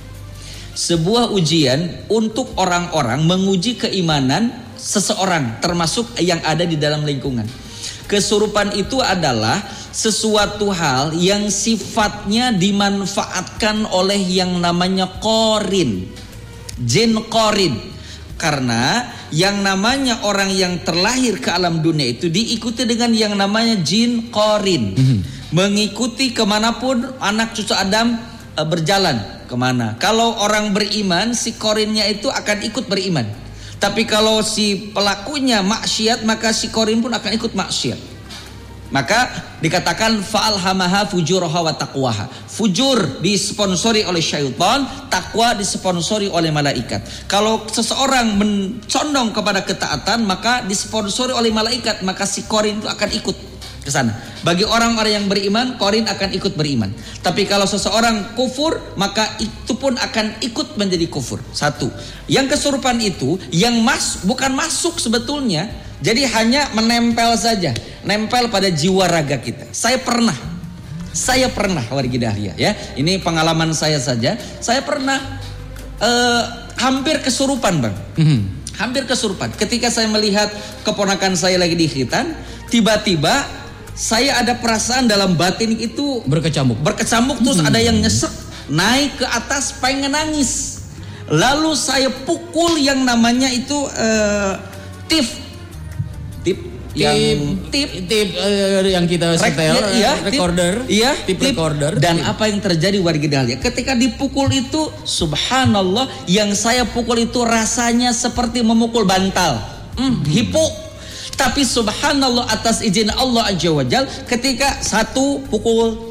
Sebuah ujian untuk orang-orang menguji keimanan seseorang, termasuk yang ada di dalam lingkungan. Kesurupan itu adalah sesuatu hal yang sifatnya dimanfaatkan oleh yang namanya korin, jin korin. Karena yang namanya orang yang terlahir ke alam dunia itu diikuti dengan yang namanya jin korin. Mm-hmm. Mengikuti kemanapun anak cucu Adam e, berjalan kemana. Kalau orang beriman, si korinnya itu akan ikut beriman. Tapi kalau si pelakunya maksiat, maka si korin pun akan ikut maksiat. Maka dikatakan fa'alhamaha fujuraha wa taqwaha. Fujur disponsori oleh syaitan, takwa disponsori oleh malaikat. Kalau seseorang mencondong kepada ketaatan, maka disponsori oleh malaikat, maka si korin itu akan ikut ke sana. Bagi orang-orang yang beriman, korin akan ikut beriman. Tapi kalau seseorang kufur, maka itu pun akan ikut menjadi kufur. Satu. Yang kesurupan itu yang mas bukan masuk sebetulnya, jadi hanya menempel saja, nempel pada jiwa raga kita. Saya pernah, saya pernah wargi Dahlia ya. Ini pengalaman saya saja. Saya pernah uh, hampir kesurupan bang, mm-hmm. hampir kesurupan. Ketika saya melihat keponakan saya lagi di khitan, tiba-tiba saya ada perasaan dalam batin itu berkecamuk, berkecamuk terus mm-hmm. ada yang nyesek naik ke atas, pengen nangis. Lalu saya pukul yang namanya itu uh, tif. Tip yang tip tip uh, yang kita setel Rek, iya, recorder tip, iya, tip, tip recorder dan tip. Apa yang terjadi warga Dahlia ketika dipukul itu, subhanallah, yang saya pukul itu rasanya seperti memukul bantal, hmm, hipo. Tapi subhanallah atas izin Allah Azza wa Jal, ketika satu pukul,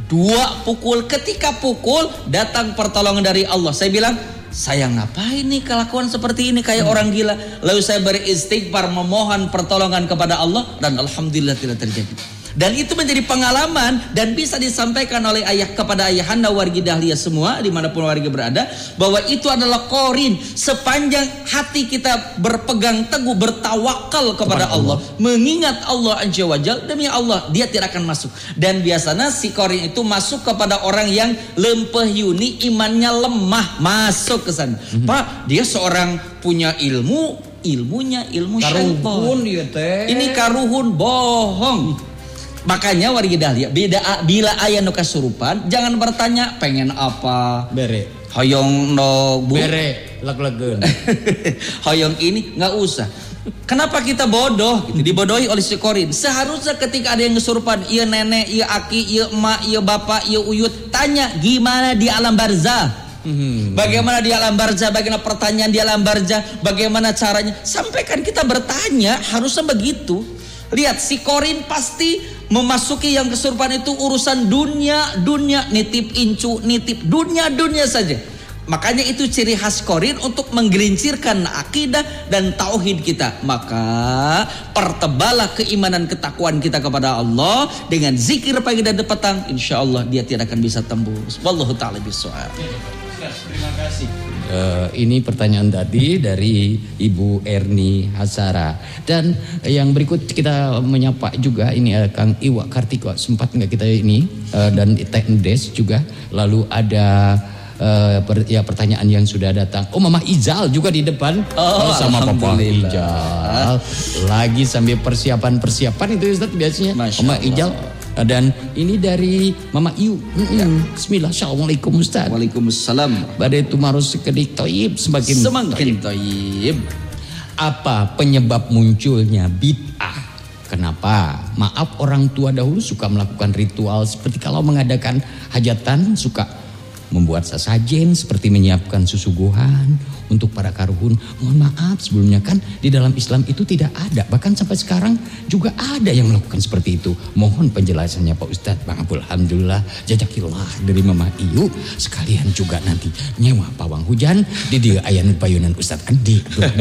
dua pukul, ketika pukul datang pertolongan dari Allah. Saya bilang, saya ngapain nih kelakuan seperti ini kayak hmm. orang gila. Lalu saya beristighfar memohon pertolongan kepada Allah dan alhamdulillah tidak terjadi. Dan itu menjadi pengalaman dan bisa disampaikan oleh ayah kepada ayahanda wargi Dahlia semua dimanapun warga berada, bahwa itu adalah korin sepanjang hati kita berpegang teguh bertawakal kepada, kepada Allah, Allah, mengingat Allah Azza wa Jalla, demi Allah dia tidak akan masuk. Dan biasanya si korin itu masuk kepada orang yang lempeh yuni, imannya lemah, masuk ke sana. Mm-hmm. Pak, dia seorang punya ilmu, ilmunya ilmu syaitan. Ini karuhun bohong. Makanya wargi Dahlia beda bila aya nu kasurupan jangan bertanya pengen apa bere hoyong no bu bere leg-legeun hoyong ini nggak usah. Kenapa kita bodoh gitu, dibodohi oleh si korin. Seharusnya ketika ada yang kesurupan, iya nenek, iya aki, iya emak, iya bapak, iya uyut, tanya gimana di alam barzah. Hmm. Bagaimana di alam barzah, bagaimana pertanyaan di alam barzah, bagaimana caranya. Sampaikan kita bertanya, harusnya begitu. Lihat si korin pasti memasuki yang kesurupan itu urusan dunia, dunia, nitip incu, nitip dunia, dunia saja. Makanya itu ciri khas korin untuk menggelincirkan akidah dan tauhid kita. Maka pertebalah keimanan ketakwaan kita kepada Allah dengan zikir pagi dan petang. Insya Allah dia tidak akan bisa tembus. Wallahu ta'ala bishawab. Terima kasih. Uh, ini pertanyaan tadi dari Ibu Erni Hasara. Dan yang berikut kita menyapa juga ini uh, Kang Iwa Kartiko. Sempat nggak kita ini uh, dan Tekndes juga. Lalu ada uh, per, ya pertanyaan yang sudah datang. Oh, Mama Izal juga di depan. Oh, oh sama Papa Izal. Lagi sambil persiapan-persiapan itu Ustaz biasanya. Mama Izal. Dan ini dari Mama Iu. Ya. Bismillah. Assalamualaikum Ustaz. Waalaikumsalam. Badai tumarus sekedik toyib semakin semakin toyib. Apa penyebab munculnya bid'ah? Kenapa? Maaf, orang tua dahulu suka melakukan ritual seperti kalau mengadakan hajatan, suka membuat sesajen seperti menyiapkan susuguhan untuk para karuhun. Mohon maaf sebelumnya, kan di dalam Islam itu tidak ada. Bahkan sampai sekarang juga ada yang melakukan seperti itu. Mohon penjelasannya Pak Ustadz. Bang Abdul, alhamdulillah, jazakillah dari Mama Iyu. Sekalian juga nanti nyewa pawang hujan di dia ayan payunan Ustadz Andi.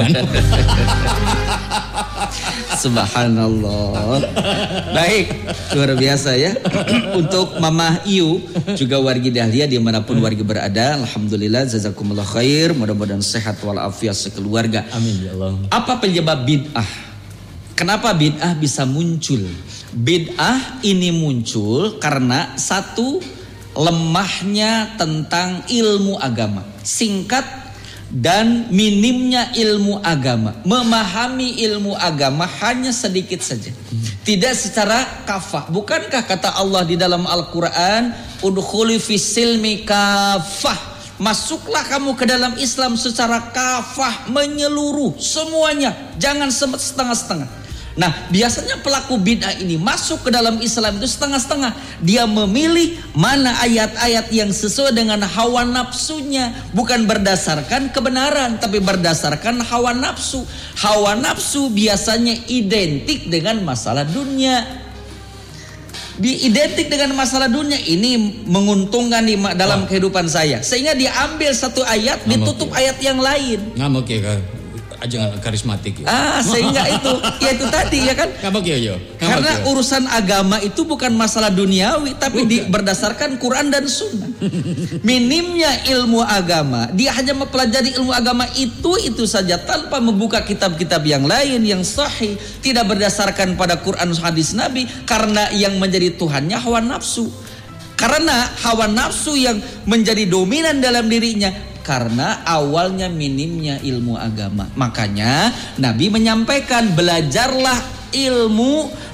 Subhanallah. Baik, luar biasa ya. Untuk Mama Iyu juga wargi Dahlia dimanapun wargi berada, alhamdulillah, jazakumullah khair. Mudah-mudahan sehat walafiat sekeluarga. Amin ya Allah. Apa penyebab bid'ah? Kenapa bid'ah bisa muncul? Bid'ah ini muncul karena satu, lemahnya tentang ilmu agama. Singkat dan minimnya ilmu agama. Memahami ilmu agama hanya sedikit saja, tidak secara kafah. Bukankah kata Allah di dalam Al-Quran, udkhuli fis silmi kafah, masuklah kamu ke dalam Islam secara kafah, menyeluruh semuanya, jangan setengah-setengah. Nah, biasanya pelaku bid'ah ini masuk ke dalam Islam itu setengah-setengah. Dia memilih mana ayat-ayat yang sesuai dengan hawa nafsunya, bukan berdasarkan kebenaran, tapi berdasarkan hawa nafsu. Hawa nafsu biasanya identik dengan masalah dunia. Identik dengan masalah dunia ini menguntungkan di dalam oh. kehidupan saya, sehingga diambil satu ayat, Ngamuk ditutup ya. ayat yang lain. Ngamuk ya kan? Jangan karismatik ya. Ah, sehingga itu ya itu tadi ya kan. Ngambek ya, yo. Karena ya. Urusan agama itu bukan masalah duniawi, tapi di, berdasarkan Quran dan Sunnah. Minimnya ilmu agama, dia hanya mempelajari ilmu agama itu itu saja tanpa membuka kitab-kitab yang lain yang sahih, tidak berdasarkan pada Quran hadis Nabi, karena yang menjadi Tuhannya hawa nafsu. Karena hawa nafsu yang menjadi dominan dalam dirinya. Karena awalnya minimnya ilmu agama. Makanya Nabi menyampaikan, belajarlah ilmu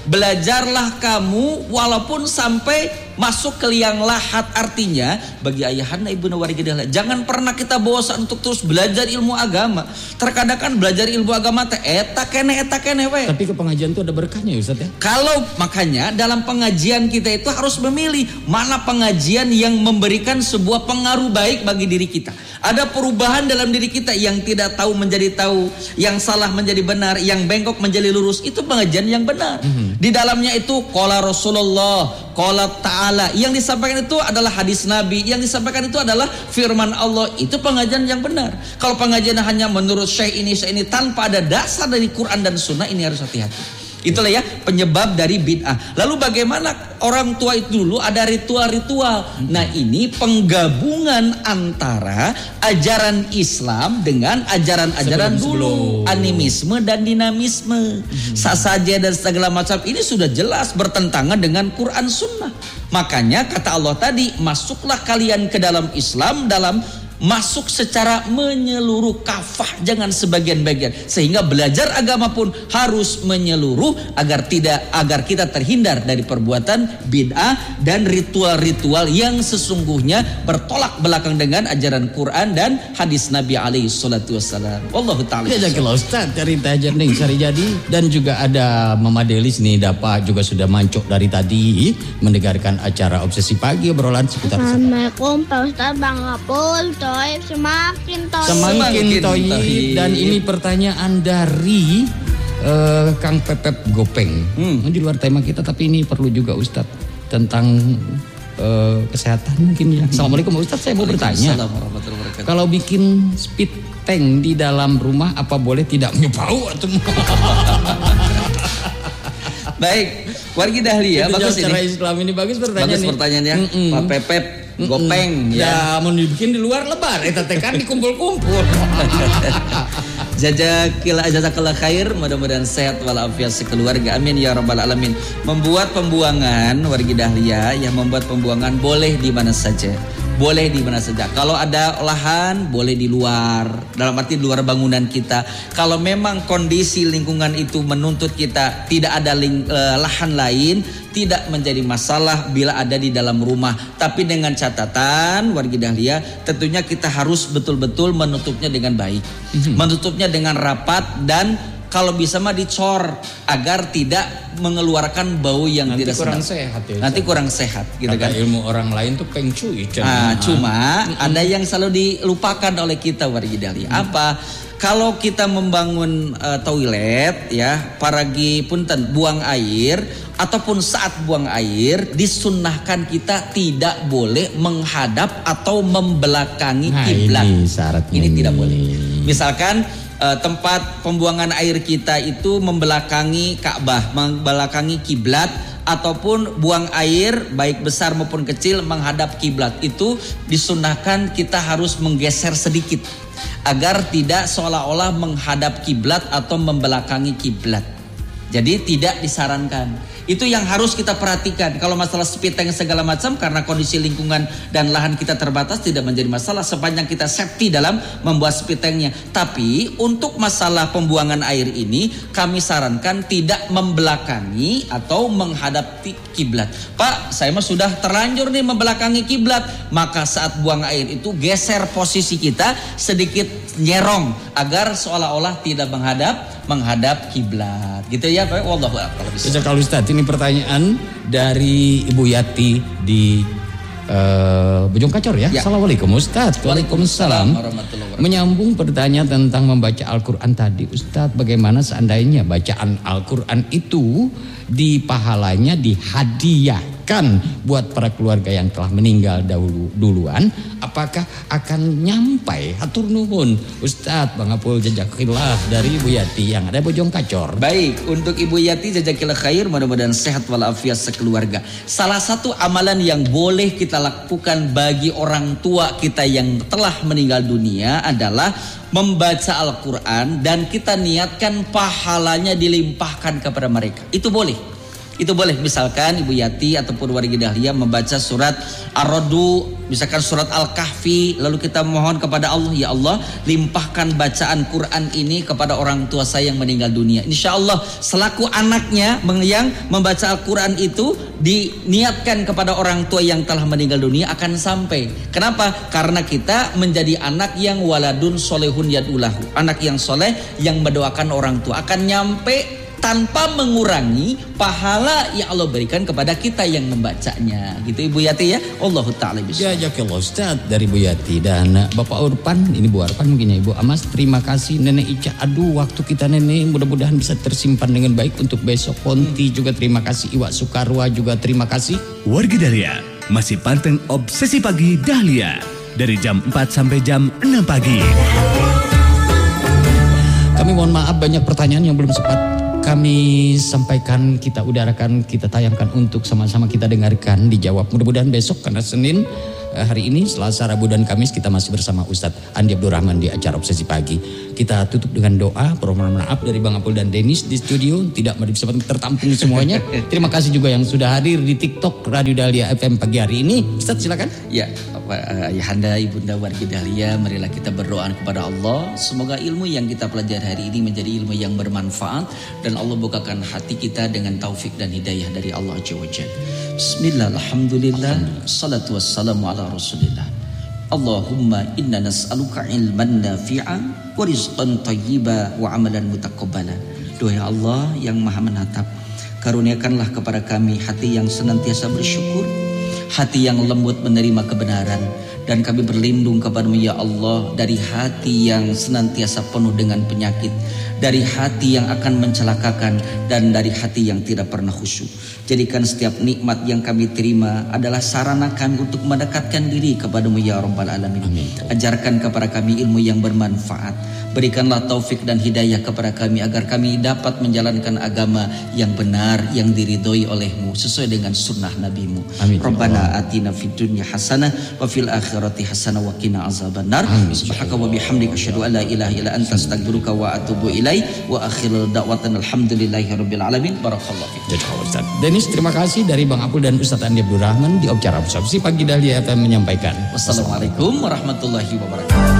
Belajarlah kamu walaupun sampai masuk ke liang lahat. Artinya bagi ayahanda ibunda warga dahlia, jangan pernah kita bosan untuk terus belajar ilmu agama. Terkadang kan belajar ilmu agama teh eta kene eta kene we. Tapi ke pengajian itu ada berkahnya ya Ustaz ya. Kalau makanya dalam pengajian kita itu harus memilih mana pengajian yang memberikan sebuah pengaruh baik bagi diri kita. Ada perubahan dalam diri kita, yang tidak tahu menjadi tahu, yang salah menjadi benar, yang bengkok menjadi lurus. Itu pengajian yang benar. Mm-hmm. Di dalamnya itu qala Rasulullah, qala Ta'ala. Yang disampaikan itu adalah hadis Nabi, yang disampaikan itu adalah firman Allah. Itu pengajian yang benar. Kalau pengajian hanya menurut syekh ini syekh ini tanpa ada dasar dari Quran dan Sunnah, ini harus hati-hati. Itulah ya penyebab dari bid'ah. Lalu bagaimana orang tua itu dulu ada ritual-ritual. Nah ini penggabungan antara ajaran Islam dengan ajaran-ajaran dulu, animisme dan dinamisme. Hmm. Sasaja dan segala macam ini sudah jelas bertentangan dengan Quran Sunnah. Makanya kata Allah tadi, masuklah kalian ke dalam Islam dalam masuk secara menyeluruh, kafah, jangan sebagian-bagian, sehingga belajar agama pun harus menyeluruh agar tidak agar kita terhindar dari perbuatan bid'ah dan ritual-ritual yang sesungguhnya bertolak belakang dengan ajaran Quran dan hadis Nabi alaihi salatu wassalam. Wallahu taala. Jazakallahu Ustaz cerita jernih sari jadi, dan juga ada Mama Delis nih Dapa juga sudah mancok dari tadi mendengarkan acara Obsesi Pagi, obrolan seputar Assalamualaikum Pak Ustaz, Bang Apul. Toib, semakin toib. Semakin toib. Dan ini pertanyaan dari uh, Kang Pepep Gopeng. Hmm. Di luar tema kita, tapi ini perlu juga Ustadz tentang uh, kesehatan mungkin ya. Assalamualaikum Ustadz, saya mau bertanya. Kalau bikin speed tank di dalam rumah, apa boleh tidak menyebau atau Baik, wargi dahlia bagus ini. Cara Islam ini bagus pertanyaan. Bagus pertanyaannya, mm-mm. Pak Pepep Gopeng. Mm-mm. Ya, mau dibikin di luar lebar, eta teh kan dikumpul-kumpul. Jazakillah jazakallah khair, mudah-mudahan sehat walafiat sekeluarga, amin ya rabbal alamin. Membuat pembuangan wargi dahlia, yang membuat pembuangan boleh di mana saja. Boleh di mana saja. Kalau ada lahan boleh di luar, dalam arti di luar bangunan kita. Kalau memang kondisi lingkungan itu menuntut kita tidak ada ling, eh, lahan lain, tidak menjadi masalah bila ada di dalam rumah. Tapi dengan catatan wargi dahlia, tentunya kita harus betul-betul menutupnya dengan baik, mm-hmm. menutupnya dengan rapat, dan kalau bisa mah dicor agar tidak mengeluarkan bau yang nanti tidak kurang sedap. Sehat ya, nanti kurang sehat gitu kata kan. Ilmu orang lain tuh Feng Shui. Nah, cuma mm-hmm. ada yang selalu dilupakan oleh kita wargi dahlia. Mm-hmm. Apa? Kalau kita membangun uh, toilet ya, paragi punten buang air ataupun saat buang air disunnahkan kita tidak boleh menghadap atau membelakangi kiblat. Nah, ini syarat ini, ini tidak boleh. Misalkan uh, tempat pembuangan air kita itu membelakangi Ka'bah, membelakangi kiblat, ataupun buang air baik besar maupun kecil menghadap kiblat, itu disunnahkan kita harus menggeser sedikit agar tidak seolah-olah menghadap kiblat atau membelakangi kiblat. Jadi tidak disarankan. Itu yang harus kita perhatikan. Kalau masalah speed tank segala macam, karena kondisi lingkungan dan lahan kita terbatas, tidak menjadi masalah sepanjang kita safety dalam membuat speed tanknya. Tapi untuk masalah pembuangan air ini, kami sarankan tidak membelakangi atau menghadap kiblat. Pak, saya mah sudah terlanjur nih membelakangi kiblat. Maka saat buang air itu geser posisi kita sedikit, nyerong agar seolah-olah tidak menghadap menghadap kiblat. Gitu ya Pak. Wallahu a'lam. Kalau Ustaz, ini pertanyaan dari Ibu Yati di uh, Bojong Kacor ya. ya. Assalamualaikum Ustaz. Waalaikumsalam. Menyambung pertanyaan tentang membaca Al-Quran tadi Ustaz, bagaimana seandainya bacaan Al-Quran itu di pahalanya dihadiahkan buat para keluarga yang telah meninggal dahulu duluan, apakah akan nyampai? Hatur nuhun Ustaz, Bang Apul, jazakillah dari Ibu Yati yang ada Bojong Kacor. Baik, untuk Ibu Yati jazakillah khair, mudah-mudahan sehat walafiat sekeluarga. Salah satu amalan yang boleh kita lakukan bagi orang tua kita yang telah meninggal dunia adalah membaca Al-Quran, dan kita niatkan pahalanya dilimpahkan kepada mereka. Itu boleh. Itu boleh misalkan Ibu Yati ataupun warga Dahlia membaca surat Ar-Ra'd, misalkan surat Al-Kahfi, lalu kita mohon kepada Allah, ya Allah limpahkan bacaan Quran ini kepada orang tua saya yang meninggal dunia. Insya Allah selaku anaknya yang membaca Al-Quran itu diniatkan kepada orang tua yang telah meninggal dunia akan sampai. Kenapa? Karena kita menjadi anak yang waladun solehun yadulahu, anak yang soleh yang mendoakan orang tua, akan nyampe tanpa mengurangi pahala yang Allah berikan kepada kita yang membacanya. Gitu Ibu Yati ya. Allahu ta'ala bisa. Ya, jazakallah Ustaz dari Bu Yati dan Bapak Urpan, ini Bu Urpan mungkin ya Ibu Amas, terima kasih. Nenek Ica, aduh waktu kita nenek mudah-mudahan bisa tersimpan dengan baik untuk besok. Ponti juga terima kasih, Iwak Sukarwa juga terima kasih. Warga Dahlia masih panteng Obsesi Pagi Dahlia dari jam empat sampai jam enam pagi. Kami mohon maaf banyak pertanyaan yang belum sempat kami sampaikan, kita udarakan, kita tayangkan untuk sama-sama kita dengarkan, dijawab. Mudah-mudahan besok karena Senin, hari ini Selasa, Rabu dan Kamis kita masih bersama Ustadz Andi Abdurrahman di acara Obsesi Pagi. Kita tutup dengan doa, permohonan maaf dari Bang Apul dan Dennis di studio, tidak bisa tertampung semuanya. Terima kasih juga yang sudah hadir di TikTok Radio Dahlia F M pagi hari ini. Ustadz silakan. Ya, Ayahanda, Ibunda warga Dahlia, marilah kita berdoa kepada Allah. Semoga ilmu yang kita pelajari hari ini menjadi ilmu yang bermanfaat dan Allah bukakan hati kita dengan taufik dan hidayah dari Allah Azza wa Jalla. Bismillah, alhamdulillah, salatu wassalamu ala rasulillah. Allahumma inna nas'aluka ilman nafi'an wa rizqan thayyiba wa amalan mutaqabbala. Doa ya Allah yang maha menatap, karuniakanlah kepada kami hati yang senantiasa bersyukur, hati yang lembut menerima kebenaran, dan kami berlindung kepadamu ya Allah dari hati yang senantiasa penuh dengan penyakit, dari hati yang akan mencelakakan, dan dari hati yang tidak pernah khusyuk. Jadikan setiap nikmat yang kami terima adalah sarana kami untuk mendekatkan diri kepadamu ya Rabbal Alamin. Amin. Ajarkan kepada kami ilmu yang bermanfaat. Berikanlah taufik dan hidayah kepada kami agar kami dapat menjalankan agama yang benar, yang diridhoi olehmu sesuai dengan sunnah nabimu. Amin. Rabbana atina fid dunya hasanah wa fil akhirati hasanah wa qina azabannar. Subhanaka wa bihamdika asyhadu an la ilaha illa anta astaghfiruka wa atubu ilaik. Wa akhirul da'watan alhamdulillahi rabbil alamin. Barakallahu fiik. Dennis, terima kasih dari Bang Apul dan Ustadz Andi Abdurrahman di acara Obsesi Pagi Dahlia F M menyampaikan. Wassalamualaikum warahmatullahi wabarakatuh.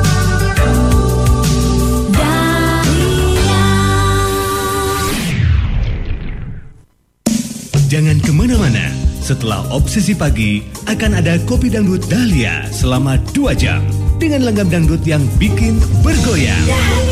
Jangan kemana-mana, setelah Obsesi Pagi akan ada Kopi Dangdut Dahlia selama dua jam dengan langgam dangdut yang bikin bergoyang.